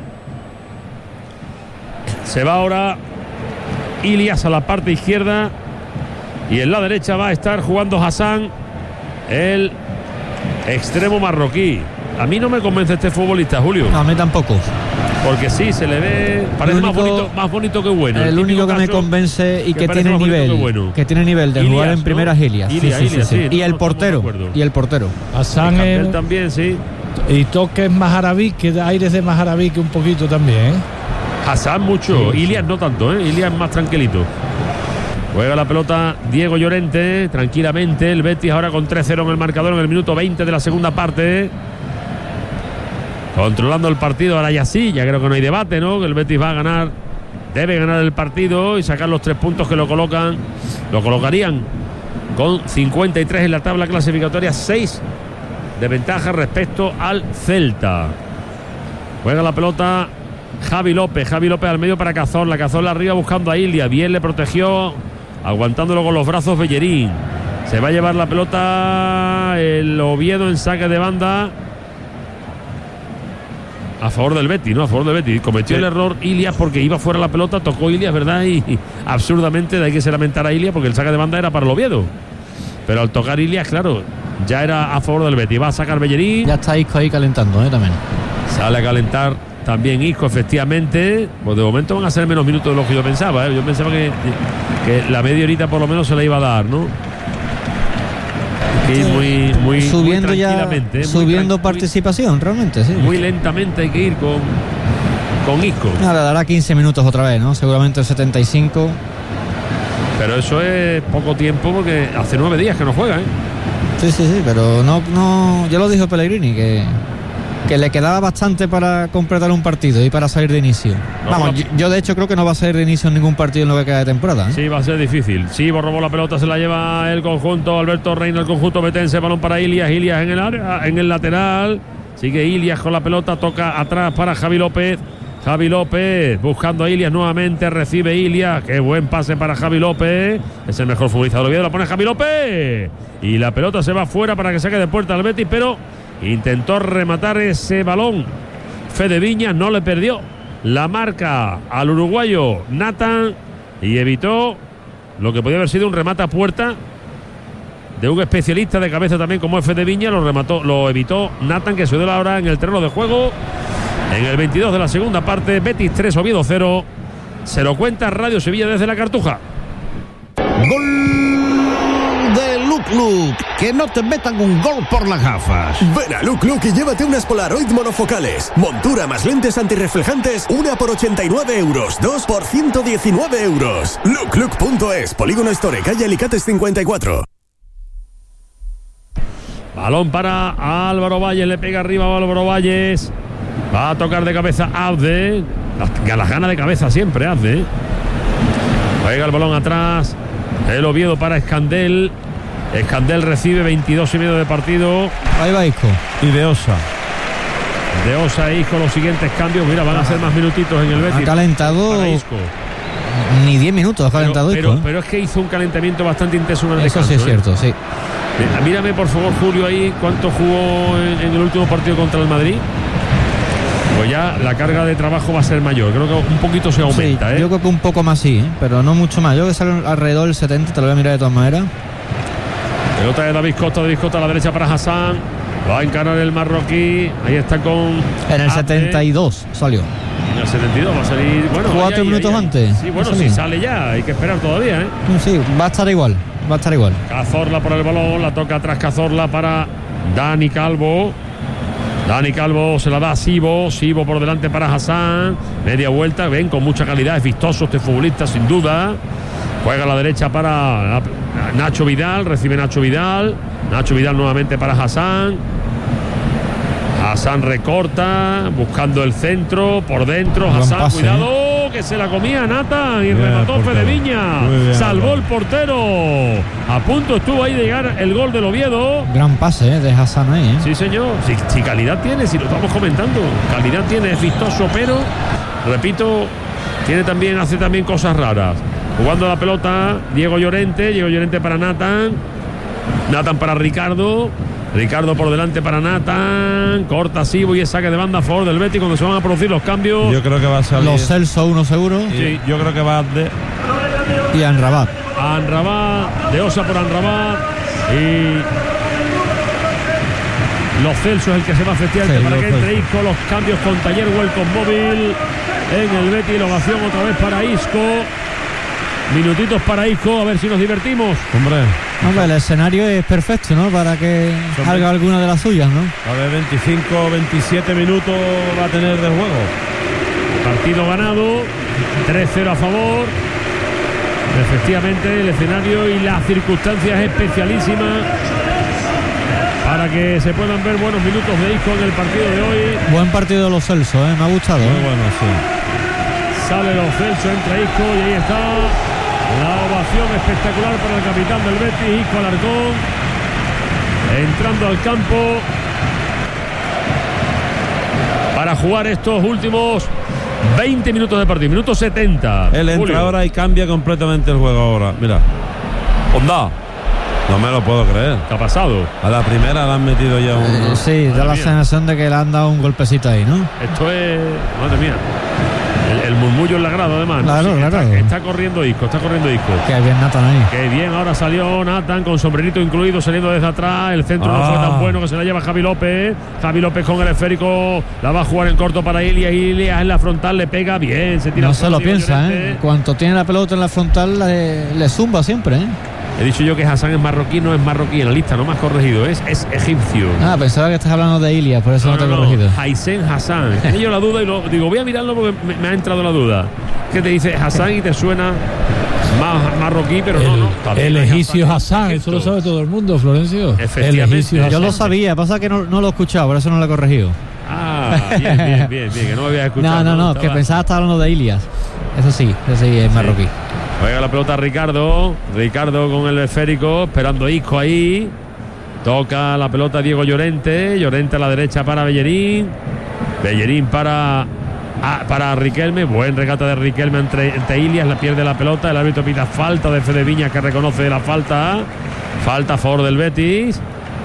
Se va ahora Ilias a la parte izquierda y en la derecha va a estar jugando Hassan, el extremo marroquí. A mí no me convence este futbolista, Julio. No, a mí tampoco. Porque sí, se le ve, parece más bonito que bueno. El único que me convence y que tiene nivel, que tiene nivel de jugar en primera es Ilias. Sí. Y el portero. Hassan él también, sí. Y toques Maharabí, que da aires de Maharabí, que un poquito también, ¿eh? Hassan mucho, sí. Ilias no tanto, ¿eh? Ilias más tranquilito. Juega la pelota Diego Llorente, tranquilamente. El Betis ahora con 3-0 en el marcador en el minuto 20 de la segunda parte. Controlando el partido, ahora ya sí, ya creo que no hay debate, ¿no? Que el Betis va a ganar, debe ganar el partido y sacar los 3 puntos que lo colocarían con 53 en la tabla clasificatoria, 6 de ventaja respecto al Celta. Juega la pelota Javi López al medio para Cazorla arriba buscando a Ilia, bien le protegió, aguantándolo con los brazos Bellerín. Se va a llevar la pelota el Oviedo en saque de banda. A favor del Betis, ¿no? A favor del Betis. Cometió el error Ilias porque iba fuera la pelota, tocó Ilias, ¿verdad? Y absurdamente hay que se lamentar a Ilias porque el saque de banda era para el Oviedo. Pero al tocar Ilias, claro, ya era a favor del Betis. Va a sacar Bellerín. Ya está Isco ahí calentando, también. Sale a calentar también Isco, efectivamente. Pues de momento van a ser menos minutos de lo que yo pensaba, ¿eh? Yo pensaba que la media horita por lo menos se la iba a dar, ¿no? Muy subiendo muy ya, subiendo participación, realmente, sí. Muy lentamente hay que ir con Isco. Nada, dará 15 minutos otra vez, ¿no? Seguramente el 75. Pero eso es poco tiempo porque hace 9 días que no juega, ¿eh? Sí, pero no. Ya lo dijo Pellegrini, que le quedaba bastante para completar un partido y para salir de inicio. Yo de hecho creo que no va a salir de inicio en ningún partido en lo que queda de temporada, ¿eh? Sí, va a ser difícil. Sí, robó la pelota, se la lleva el conjunto Alberto Reina, el conjunto betense, balón para Ilias en el área, en el lateral. Sigue Ilias con la pelota, toca atrás para Javi López buscando a Ilias nuevamente, recibe Ilias, qué buen pase para Javi López, es el mejor futbolista del Oviedo, la pone Javi López y la pelota se va fuera para que saque de puerta al Betis, pero intentó rematar ese balón Fede Viñas, no le perdió la marca al uruguayo Nathan y evitó lo que podía haber sido un remate a puerta de un especialista de cabeza también como es Fede Viñas. Lo evitó Nathan, que se dio la hora en el terreno de juego en el 22 de la segunda parte. Betis 3, Oviedo 0. Se lo cuenta Radio Sevilla desde la Cartuja. Gol de Luc, que no te metan un gol por las gafas. Ven a Luc y llévate unas Polaroid monofocales, montura más lentes antirreflejantes, una por 89 euros, 2 por 119 euros. Luc.es, Polígono Store, calle Alicates 54. Balón para Álvaro Valles, le pega arriba a Álvaro Valles. Va a tocar de cabeza Abde. Las ganas de cabeza siempre Abde. Juega el balón atrás. El Oviedo para Escandel. Escandel recibe 22,5 de partido. Ahí va Isco. Y de Osa. De Osa e Isco los siguientes cambios. Mira, van a ser más minutitos en el Betis. Ha calentado ni 10 minutos ha calentado Isco. Pero es que hizo un calentamiento bastante intenso en el descanso. Eso sí es cierto, sí. Mírame por favor, Julio, ahí cuánto jugó en el último partido contra el Madrid. Pues ya la carga de trabajo va a ser mayor. Creo que un poquito se aumenta. Sí, yo creo que un poco más sí, pero no mucho más. Yo creo que sale alrededor del 70, te lo voy a mirar de todas maneras. Pelota de David Costa a la derecha para Hassan. Va a encarar el marroquí. Ahí está con... En el 72 salió. En el 72 va a salir... Bueno, 4 minutos antes. Sí, bueno, si sale ya, hay que esperar todavía, ¿eh? Sí, va a estar igual. Cazorla por el balón, la toca atrás Cazorla para Dani Calvo. Dani Calvo se la da a Sibo por delante para Hassan. Media vuelta, ven, con mucha calidad, es vistoso este futbolista sin duda. Juega a la derecha para Nacho Vidal, recibe Nacho Vidal nuevamente para Hassan. Hassan recorta, buscando el centro, por dentro, Hassan, pase, cuidado, que se la comía Nathan y remató Fede Viña, salvó el portero, a punto estuvo ahí de llegar el gol del Oviedo. Gran pase de Hassan ahí, Sí señor, si calidad tiene, si lo estamos comentando, calidad tiene, es vistoso, pero, repito, hace también cosas raras. Jugando la pelota, Diego Llorente para Nathan para Ricardo por delante para Nathan, corta Sibo y es saque de banda a favor del Betis cuando se van a producir los cambios. Yo creo que va a salir Los Celso, uno seguro. Sí, yo creo que va y Anrabat. De Osa por Anrabat y Los Celso es el que se va efectivamente para que entre Isco. Los cambios con Taller Welcome Móvil en el Betis, la ovación otra vez para Isco. Minutitos para Isco, a ver si nos divertimos. Hombre, el escenario es perfecto, ¿no? Para que salga alguna de las suyas, ¿no? A ver, 25, 27 minutos va a tener de juego. Partido ganado, 3-0 a favor. Efectivamente, el escenario y las circunstancias especialísimas para que se puedan ver buenos minutos de Isco en el partido de hoy. Buen partido de Los Celso, me ha gustado. Muy bueno, sí. Sale Los Celso, entra Isco y ahí está la ovación espectacular para el capitán del Betis, Isco Alarcón, entrando al campo para jugar estos últimos 20 minutos de partido, minuto 70. Él entra ahora y cambia completamente el juego ahora. Mira, Onda. No me lo puedo creer. ¿Qué ha pasado? A la primera le han metido ya un... sí, da la sensación de que le han dado un golpecito ahí, ¿no? Esto es... Madre mía. El murmullo en la grada, además. Claro, sí, claro. Está corriendo Isco. Qué bien Nathan ahí. Qué bien, ahora salió Nathan con sombrerito incluido, saliendo desde atrás. El centro no fue tan bueno, que se la lleva Javi López. Javi López con el esférico. La va a jugar en corto para Ilias. Ilias en la frontal le pega bien. Se tira. No se lo piensa, Cuanto tiene la pelota en la frontal, le zumba siempre, He dicho yo que Hassan es marroquí, no es marroquí en la lista, no me has corregido, es egipcio. Pensaba que estás hablando de Ilias, por eso no te he corregido. Haisen Hassan. Tenía yo la duda y digo, voy a mirarlo porque me ha entrado la duda. Que te dice Hassan y te suena más marroquí, pero no. El egipcio Hassan, eso lo sabe todo el mundo, Florencio. Efectivamente. Yo lo sabía, pasa que no lo he escuchado, por eso no lo he corregido. Bien, que no lo había escuchado. No, que pensaba estar hablando de Ilias. Eso sí, es marroquí. Juega la pelota Ricardo con el esférico, esperando Isco ahí. Toca la pelota Diego Llorente a la derecha para Bellerín para Riquelme. Buen regate de Riquelme entre Ilias, la pierde la pelota, el árbitro pita falta de Fede Viñas, que reconoce la falta a favor del Betis.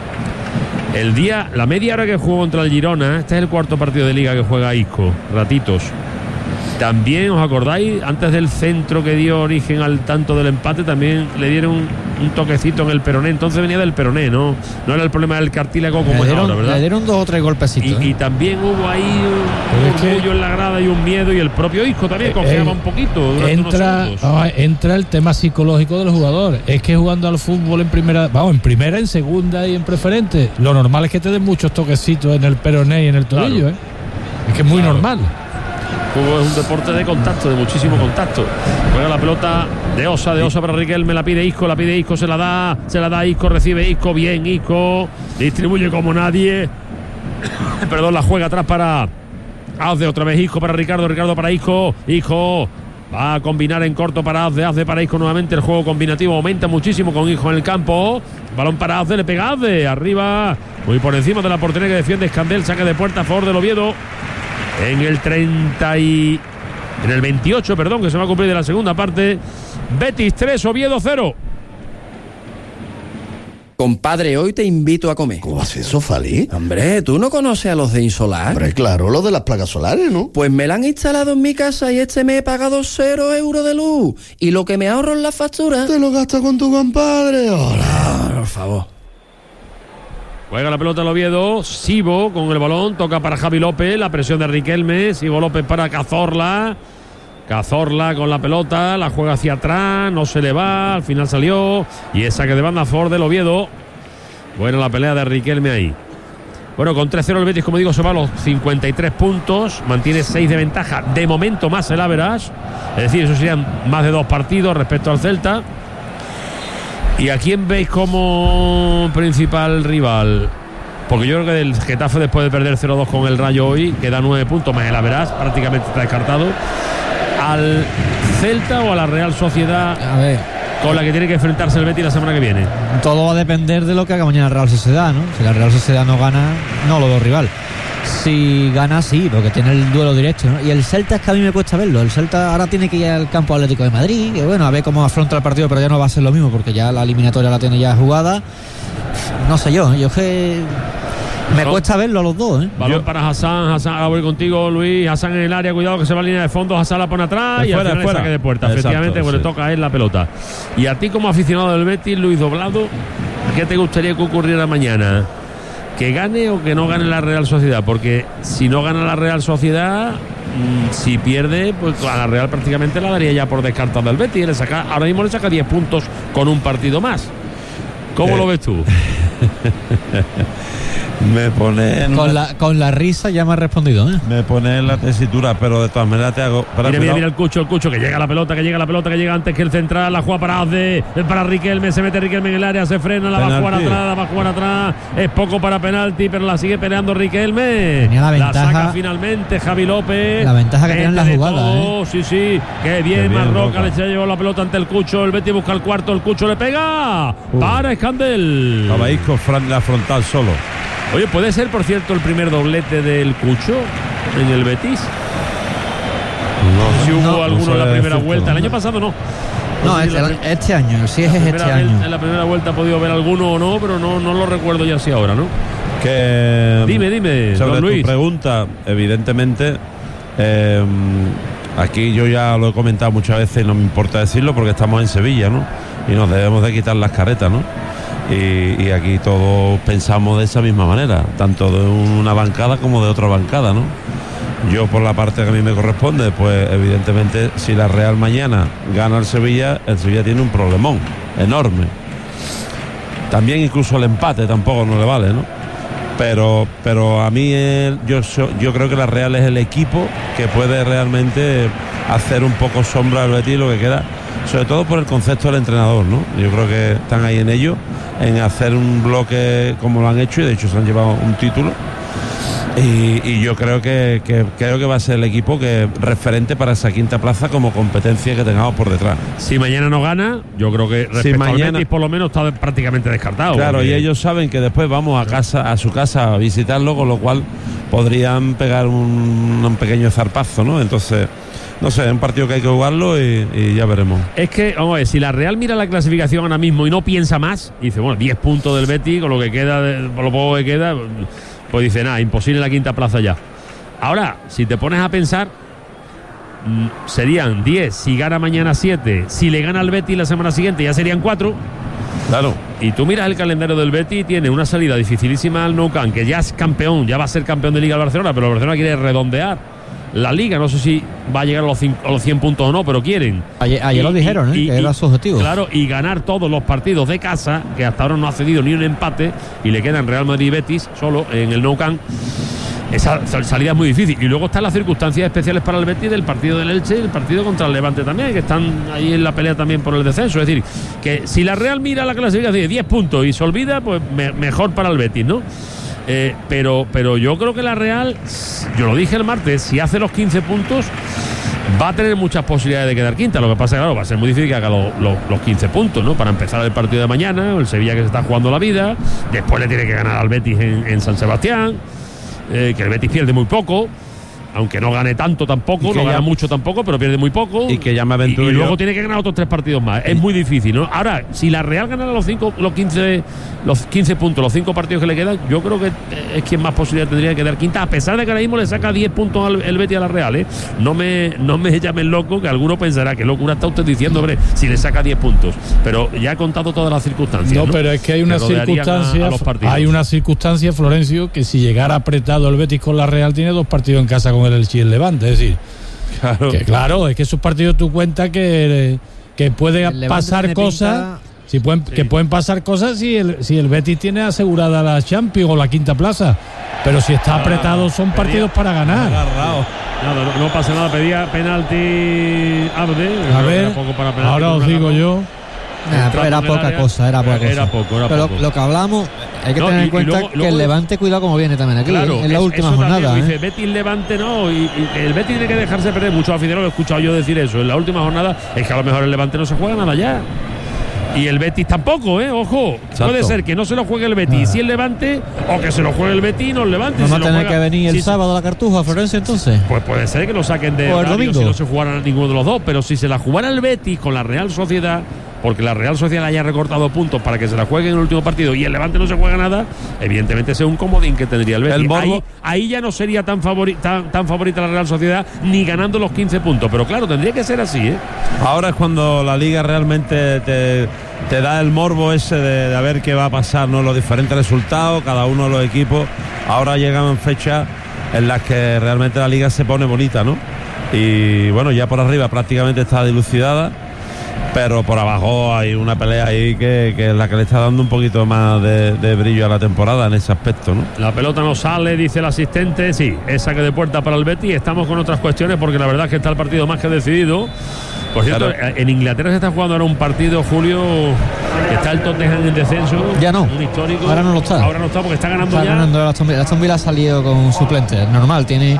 La media hora que jugó contra el Girona, este es el cuarto partido de liga que juega Isco, ratitos. También, ¿os acordáis? Antes del centro que dio origen al tanto del empate, también le dieron un toquecito en el peroné. Entonces venía del peroné, ¿no? No era el problema del cartílago como es ahora, ¿verdad? Le dieron 2 o 3 golpecitos. Y también hubo ahí un orgullo en la grada y un miedo, y el propio Isco también cojeaba un poquito. Entra el tema psicológico del jugador. Es que jugando al fútbol en primera, en segunda y en preferente, lo normal es que te den muchos toquecitos en el peroné y en el tobillo, Es que es muy normal. El fútbol es un deporte de contacto, de muchísimo contacto. Juega la pelota de Osa para Riquelme, la pide Isco, se la da Isco, recibe Isco, bien Isco, distribuye como nadie. Perdón, la juega atrás para Aude, otra vez Isco para Ricardo para Isco Va a combinar en corto para Azde para Isco nuevamente. El juego combinativo aumenta muchísimo con Isco en el campo. Balón para Azde, le pega Azde. Arriba, muy por encima de la portería que defiende Escandel. Saque de puerta a favor del Oviedo. En el 28, perdón, que se va a cumplir de la segunda parte. Betis 3, Oviedo 0. Compadre, hoy te invito a comer. ¿Cómo haces eso, Fali? Hombre, ¿tú no conoces a los de Insolar? Hombre, claro, lo de las placas solares, ¿no? Pues me la han instalado en mi casa y este mes he pagado 0 euros de luz. Y lo que me ahorro en la factura... Te lo gastas con tu compadre. Hola. Por favor. Juega la pelota el Oviedo. Sibo con el balón. Toca para Javi López. La presión de Riquelme. Sibo López para Cazorla. Cazorla con la pelota, la juega hacia atrás, no se le va, al final salió y es saque de banda a favor del Oviedo. Bueno, la pelea de Riquelme ahí. Bueno, con 3-0 el Betis, como digo, se va a los 53 puntos, mantiene 6 de ventaja, de momento más el average, es decir, eso serían más de 2 partidos respecto al Celta. ¿Y a quién veis como principal rival? Porque yo creo que el Getafe, después de perder 0-2 con el Rayo hoy, queda 9 puntos más el average, prácticamente está descartado. ¿Al Celta o a la Real Sociedad, a ver, con la que tiene que enfrentarse el Betis la semana que viene? Todo va a depender de lo que haga mañana la Real Sociedad, ¿no? Si la Real Sociedad no gana, no lo veo rival. Si gana, sí, porque tiene el duelo directo, ¿no? Y el Celta es que a mí me cuesta verlo. El Celta ahora tiene que ir al campo Atlético de Madrid, que bueno, a ver cómo afronta el partido, pero ya no va a ser lo mismo, porque ya la eliminatoria la tiene ya jugada. No sé yo es que... Me cuesta verlo a los dos, ¿eh? Balón para Hassan, ahora voy contigo, Luis. Hassan en el área, cuidado que se va a línea de fondo. Hassan la pone atrás y al final saque de puerta. Exacto, efectivamente, pues le toca a él la pelota. Y a ti, como aficionado del Betis, Luis Doblado, ¿qué te gustaría que ocurriera mañana? ¿Que gane o que no gane la Real Sociedad? Porque si no gana la Real Sociedad, si pierde, pues a la Real prácticamente la daría ya por descartada del Betis. Ahora mismo le saca 10 puntos con un partido más. ¿Cómo lo ves tú? Me pone con la risa ya me ha respondido, ¿eh? Me pone en la tesitura, pero de todas maneras te hago. Mira el Cucho que llega la pelota, que llega antes que el central, la juega para Azde, para Riquelme, se mete Riquelme en el área, se frena, la va a jugar atrás, es poco para penalti, pero la sigue peleando Riquelme. Tenía la ventaja, la saca finalmente Javi López. La ventaja que tiene en la jugada, sí, qué bien Marroca, le llevó la pelota ante el Cucho, el Betis busca el cuarto, el Cucho le pega para Escandel. Estaba Isco la frontal solo. Oye, ¿puede ser, por cierto, el primer doblete del Cucho en el Betis? No sé si hubo alguno en la primera vuelta. El año pasado no. No, este año, sí es este año. En la primera vuelta ha podido ver alguno o no, pero no lo recuerdo ya así ahora, ¿no? Dime, sobre don Luis. Tu pregunta, evidentemente, aquí yo ya lo he comentado muchas veces y no me importa decirlo porque estamos en Sevilla, ¿no? Y nos debemos de quitar las caretas, ¿no? Y aquí todos pensamos de esa misma manera, tanto de una bancada como de otra bancada, ¿no? Yo, por la parte que a mí me corresponde, pues evidentemente si la Real mañana gana el Sevilla tiene un problemón enorme. También incluso el empate tampoco no le vale, ¿no? Pero a mí yo creo que la Real es el equipo que puede realmente hacer un poco sombra al Betis lo que queda, sobre todo por el concepto del entrenador, ¿no? Yo creo que están ahí en ello, en hacer un bloque como lo han hecho, y de hecho se han llevado un título. Y yo creo que va a ser el equipo que referente para esa quinta plaza como competencia que tengamos por detrás. Si mañana no gana, yo creo que respecto al Betis por lo menos está prácticamente descartado. Claro, porque... y ellos saben que después vamos a su casa a visitarlo, con lo cual podrían pegar un pequeño zarpazo, ¿no? Entonces, no sé, es un partido que hay que jugarlo y ya veremos. Es que, vamos a ver, si la Real mira la clasificación ahora mismo y no piensa más, y dice, bueno, 10 puntos del Betis, con lo que queda, por lo poco que queda, pues dice, nada, imposible la quinta plaza ya. Ahora, si te pones a pensar, serían 10, si gana mañana 7, si le gana al Betis la semana siguiente ya serían 4. Claro. Y tú miras el calendario del Betis, tiene una salida dificilísima al Nou Camp, que ya es campeón, ya va a ser campeón de Liga el Barcelona, pero el Barcelona quiere redondear la Liga, no sé si va a llegar a los 100 puntos o no, pero quieren. Ayer lo dijeron, que era su objetivo. Claro, y ganar todos los partidos de casa, que hasta ahora no ha cedido ni un empate, y le quedan Real Madrid y Betis solo en el Nou Camp. Esa salida es muy difícil. Y luego están las circunstancias especiales para el Betis del partido del Elche y el partido contra el Levante también, que están ahí en la pelea también por el descenso. Es decir, que si la Real mira la clasificación de 10 puntos y se olvida, pues mejor para el Betis, ¿no? Pero yo creo que la Real, yo lo dije el martes, si hace los 15 puntos, va a tener muchas posibilidades de quedar quinta. Lo que pasa es que, claro, va a ser muy difícil que haga los 15 puntos, ¿no? Para empezar el partido de mañana, el Sevilla que se está jugando la vida, después le tiene que ganar al Betis en San Sebastián, que el Betis pierde muy poco, aunque no gane tanto tampoco, no gana mucho tampoco, pero pierde muy poco. Y que ya me aventuro y luego tiene que ganar otros 3 partidos más. Es muy difícil, ¿no? Ahora, si la Real ganara los 15 puntos, los 5 partidos que le quedan, yo creo que es quien más posibilidad tendría de quedar quinta, a pesar de que ahora mismo le saca 10 puntos el Betis a la Real, ¿eh? No me llamen loco, que alguno pensará que locura está usted diciendo, hombre, si le saca 10 puntos. Pero ya he contado todas las circunstancias. No, pero es que hay una circunstancia, Florencio, que si llegara apretado el Betis con la Real, tiene 2 partidos en casa con el Elche y el Levante. Es decir, claro, es que esos partidos tú cuentas que pueden pasar cosas. Que pueden pasar cosas si el Betis tiene asegurada la Champions o la quinta plaza, pero si está apretado son partidos para ganar. No pasa nada, pedía penalti Abde. A ver, ahora os digo yo. Era poca cosa. Pero poco. Lo que hablamos, hay que tener en cuenta que el Levante, cuidado como viene también aquí, en la última jornada. Dice Betis Levante no, y el Betis tiene que dejarse perder. Muchos aficionados he escuchado yo decir eso. En la última jornada es que a lo mejor el Levante no se juega nada ya. Y el Betis tampoco, ojo. Exacto. Puede ser que no se lo juegue el Betis, si el Levante, o que se lo juegue el Betis y no el Levante. ¿Vamos a tener que venir el sábado a la Cartuja, Florencio, entonces? Pues puede ser que lo saquen de horario si no se jugaran ninguno de los dos, pero si se la jugara el Betis con la Real Sociedad, porque la Real Sociedad haya recortado puntos para que se la juegue en el último partido y el Levante no se juega nada, evidentemente ese es un comodín que tendría el Betis. Ahí ya no sería tan favorita la Real Sociedad ni ganando los 15 puntos, pero claro, tendría que ser así, Ahora es cuando la Liga realmente te da el morbo ese de a ver qué va a pasar, ¿no? Los diferentes resultados, cada uno de los equipos. Ahora llegan fechas en las que realmente la Liga se pone bonita, ¿no? Y bueno, ya por arriba prácticamente está dilucidada, pero por abajo hay una pelea ahí que es la que le está dando un poquito más de brillo a la temporada en ese aspecto, ¿no? La pelota no sale, dice el asistente. Sí, es saque de puerta para el Betis. Estamos con otras cuestiones porque la verdad es que está el partido más que decidido. Por cierto, en Inglaterra se está jugando ahora un partido, Julio, que está el Tottenham en descenso. Ya no. Un histórico. Ahora no lo está. Ahora no está porque está ganando ya. El Aston Villa ha salido con suplentes. Normal, tiene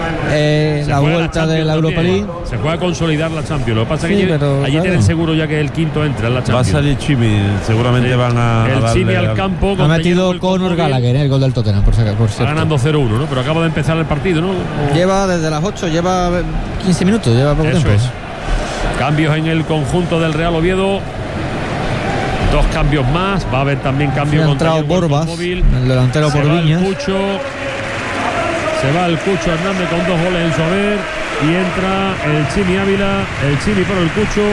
la vuelta de la Europa League. Se juega a consolidar la Champions. Lo que pasa es que allí tienen seguro ya que el quinto entra en la Champions. Va a salir Chimi, seguramente van a el Chimi al campo. Ha metido Conor Gallagher, el gol del Tottenham, por cierto. Está ganando 0-1, ¿no? Pero acaba de empezar el partido, ¿no? Lleva desde las 8, lleva 15 minutos, lleva poco tiempo. Cambios en el conjunto del Real Oviedo. 2 cambios más. Va a haber también cambios con entrado Borbas, el delantero por Viñas. Se va el Cucho Hernández con 2 goles en su haber. Y entra el Chimi Ávila. El Chimi por el Cucho.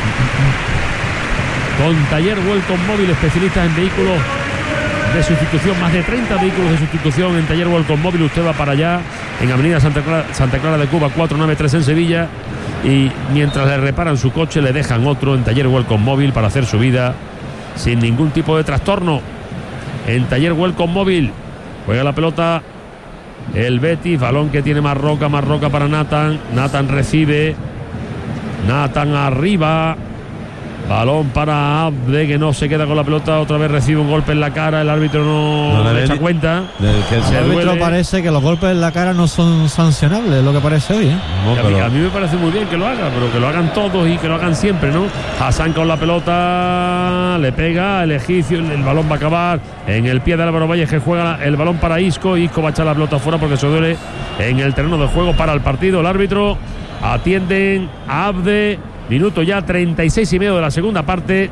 Con Taller Welcome Móvil, especialistas en vehículos de sustitución. Más de 30 vehículos de sustitución en Taller Welcome Móvil. Usted va para allá en Avenida Santa Clara de Cuba 493 en Sevilla. Y mientras le reparan su coche, le dejan otro en Taller Welcome Móvil para hacer su vida sin ningún tipo de trastorno. En Taller Welcome Móvil juega la pelota el Betis, balón que tiene Marroca para Nathan. Nathan recibe, Nathan arriba, balón para Abde, que no se queda con la pelota, otra vez recibe un golpe en la cara, el árbitro no le echa cuenta. El árbitro parece que los golpes en la cara no son sancionables, lo que parece hoy, a mí me parece muy bien que lo haga, pero que lo hagan todos y que lo hagan siempre, ¿no? Hassan con la pelota, le pega el egipcio, el balón va a acabar en el pie de Álvaro Valles, que juega el balón para Isco va a echar la pelota fuera porque se duele en el terreno de juego para el partido. El árbitro atienden a Abde. Minuto ya 36 y medio de la segunda parte.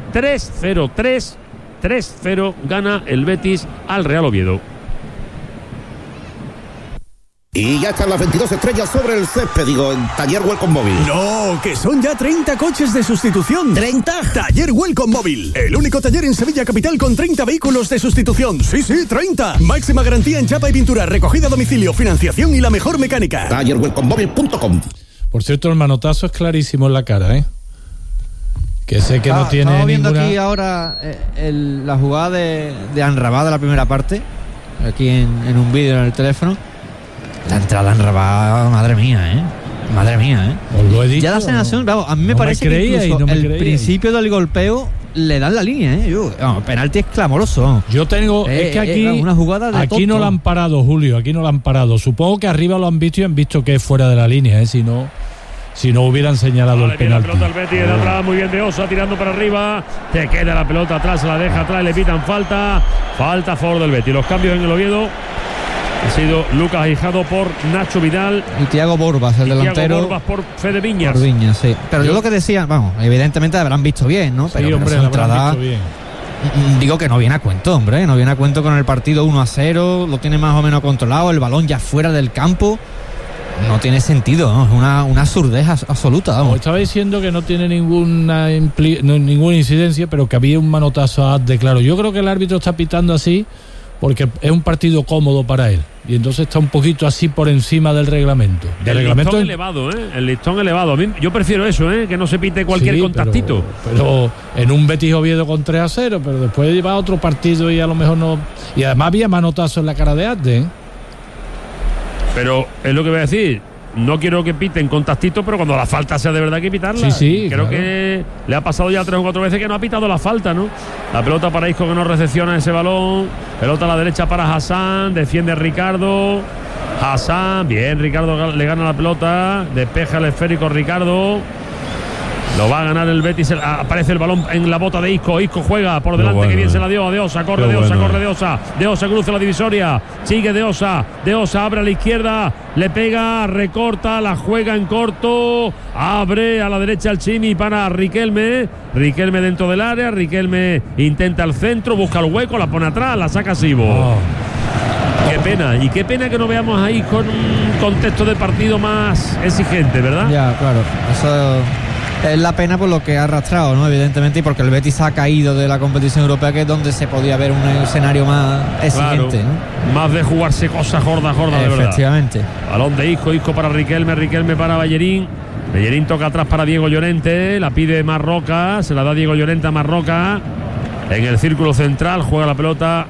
3-0 gana el Betis al Real Oviedo. Y ya están las 22 estrellas sobre el césped, en Taller Welcome Móvil. No, que son ya 30 coches de sustitución. ¿30? Taller Welcome Móvil, el único taller en Sevilla capital con 30 vehículos de sustitución. Sí, 30. Máxima garantía en chapa y pintura, recogida a domicilio, financiación y la mejor mecánica. TallerWelcomeMóvil.com. Por cierto, el manotazo es clarísimo en la cara, que sé que no tiene estamos viendo ninguna... aquí ahora la jugada de Anrabá de la primera parte, aquí en un vídeo en el teléfono. La entrada de Anrabá, madre mía, Os lo he dicho, ya la sensación, claro, a mí me parece que incluso el principio del golpeo le dan la línea, penalti es clamoroso. Yo tengo, es que aquí una jugada de aquí no la han parado, Julio, aquí no la han parado. Supongo que arriba lo han visto y han visto que es fuera de la línea, si no si no hubieran señalado el penalti. La pelota al Betis de atrás, muy bien de Osa, tirando para arriba, te queda la pelota atrás, se la deja atrás, le pitan falta a favor del Betis. Los cambios en el Oviedo ha sido Lucas Ahijado por Nacho Vidal y Thiago Borbas, el delantero. Thiago Borbas por Fede Viñas. Por Viñas, sí. Pero yo lo que decía, vamos, evidentemente habrán visto bien, ¿no? Pero, sí, hombre, pero la habrán visto bien. Digo que no viene a cuento, hombre. No viene a cuento con el partido 1-0. Lo tiene más o menos controlado. El balón ya fuera del campo. No tiene sentido, ¿no? Es una surdez absoluta. Vamos. Estaba diciendo que no tiene ninguna incidencia, pero que había un manotazo a Azde, claro. Yo creo que el árbitro está pitando así porque es un partido cómodo para él. Y entonces está un poquito así por encima del reglamento. Listón elevado, ¿eh? El listón elevado. A mí, yo prefiero eso, ¿eh? Que no se pite cualquier contactito. Pero en un Betis Oviedo con 3-0, pero después va a otro partido y a lo mejor no. Y además había manotazo en la cara de Azde, ¿eh? Pero es lo que voy a decir. No quiero que piten contactito, pero cuando la falta sea de verdad hay que pitarla. Sí, creo que le ha pasado ya 3 o 4 veces que no ha pitado la falta, ¿no? La pelota para Isco que no recepciona ese balón. Pelota a la derecha para Hassan. Defiende Ricardo. Hassan, bien, Ricardo le gana la pelota. Despeja el esférico Ricardo. Lo va a ganar el Betis. Aparece el balón en la bota de Isco. Isco juega por delante, que bien se la dio a De Osa. Corre De Osa, corre De Osa. De Osa cruza la divisoria. Sigue De Osa. De Osa abre a la izquierda. Le pega, recorta, la juega en corto. Abre a la derecha el Chimi para Riquelme. Riquelme dentro del área. Riquelme intenta el centro, busca el hueco, la pone atrás, la saca Sibo. Qué pena. Y qué pena que no veamos ahí con un contexto de partido más exigente, ¿verdad? Ya, claro. Eso es la pena por lo que ha arrastrado, ¿no? Evidentemente, y porque el Betis ha caído de la competición europea, que es donde se podía ver un escenario más exigente, claro, ¿no? Más de jugarse cosas gordas, de verdad. Efectivamente. Balón de Isco, Isco para Riquelme, Riquelme para Bellerín. Bellerín toca atrás para Diego Llorente, la pide Marroca, se la da Diego Llorente a Marroca. En el círculo central juega la pelota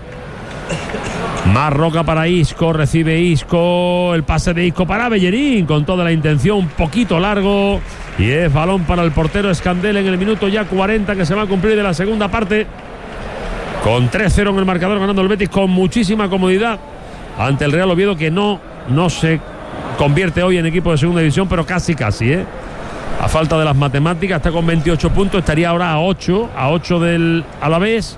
Marroca para Isco, recibe Isco, el pase de Isco para Bellerín con toda la intención, un poquito largo, y es balón para el portero Escandel en el minuto ya 40 que se va a cumplir de la segunda parte, con 3-0 en el marcador, ganando el Betis con muchísima comodidad ante el Real Oviedo, que no se convierte hoy en equipo de segunda división, pero casi, ¿eh? A falta de las matemáticas, está con 28 puntos, estaría ahora a 8 del Alavés.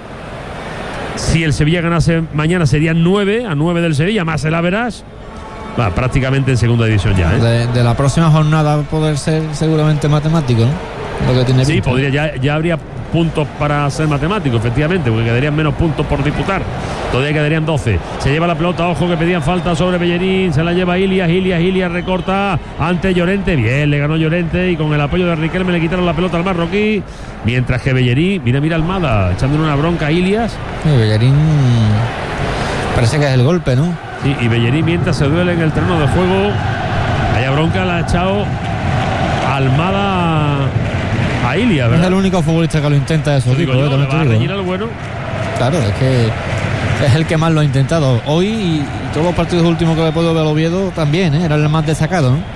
Si el Sevilla ganase mañana serían 9 del Sevilla, más el Average. Va, prácticamente en segunda división ya, ¿eh? De la próxima jornada poder ser seguramente matemático, ¿no? Lo que tiene sí, pinta. podría, ya habría puntos para ser matemático, efectivamente, porque quedarían menos puntos por disputar. Todavía quedarían 12. Se lleva la pelota, ojo que pedían falta sobre Bellerín, se la lleva Ilias recorta ante Llorente, bien, le ganó Llorente y con el apoyo de Riquelme le quitaron la pelota al marroquí, mientras que Bellerín, mira Almada, echándole una bronca a Ilias. Sí, Bellerín parece que es el golpe, ¿no? Sí, y Bellerín mientras se duele en el terreno de juego, vaya bronca la ha echado Almada a Ilias, ¿verdad? Es el único futbolista que lo intenta de su equipo, bueno. Claro, es que es el que más lo ha intentado hoy, y todos los partidos últimos que le puedo ver al Oviedo también, era el más destacado, ¿no?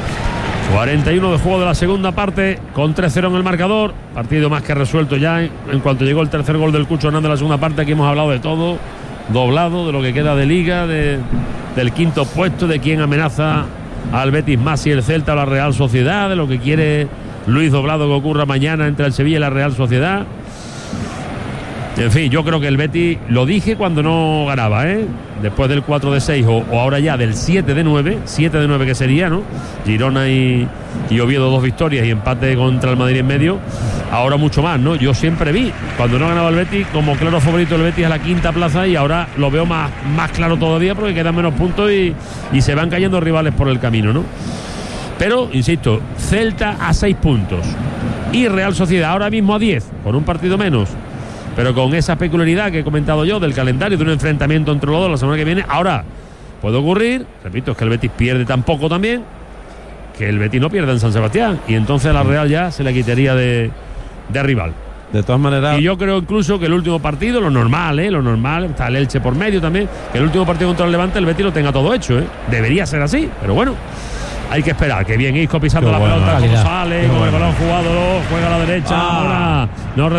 41 de juego de la segunda parte, con 3-0 en el marcador, partido más que resuelto ya en cuanto llegó el tercer gol del Cucho Hernández en la segunda parte. Aquí hemos hablado de todo, doblado, de lo que queda de liga, del quinto puesto, de quién amenaza al Betis más, si el Celta o la Real Sociedad, de lo que quiere Luis Doblado que ocurra mañana entre el Sevilla y la Real Sociedad. En fin, yo creo que el Betis, lo dije cuando no ganaba, ¿eh? Después del 4-6 o ahora ya del 7-9 que sería, ¿no? Girona y Oviedo 2 victorias y empate contra el Madrid en medio. Ahora mucho más, ¿no? Yo siempre vi, cuando no ganaba el Betis, como claro favorito el Betis a la quinta plaza, y ahora lo veo más claro todavía porque quedan menos puntos y se van cayendo rivales por el camino, ¿no? Pero, insisto, Celta a 6 puntos y Real Sociedad ahora mismo a 10, con un partido menos, pero con esa peculiaridad que he comentado yo del calendario, de un enfrentamiento entre los dos la semana que viene. Ahora puede ocurrir, repito, es que el Betis pierde tan poco también, que el Betis no pierda en San Sebastián, y entonces a la Real ya se le quitaría de rival. De todas maneras, y yo creo incluso que el último partido, lo normal, está el Elche por medio también, que el último partido contra el Levante el Betis lo tenga todo hecho, debería ser así, pero bueno, hay que esperar. Que bien Isco pisando la pelota, como sale, con el balón jugado, juega a la derecha, ahora no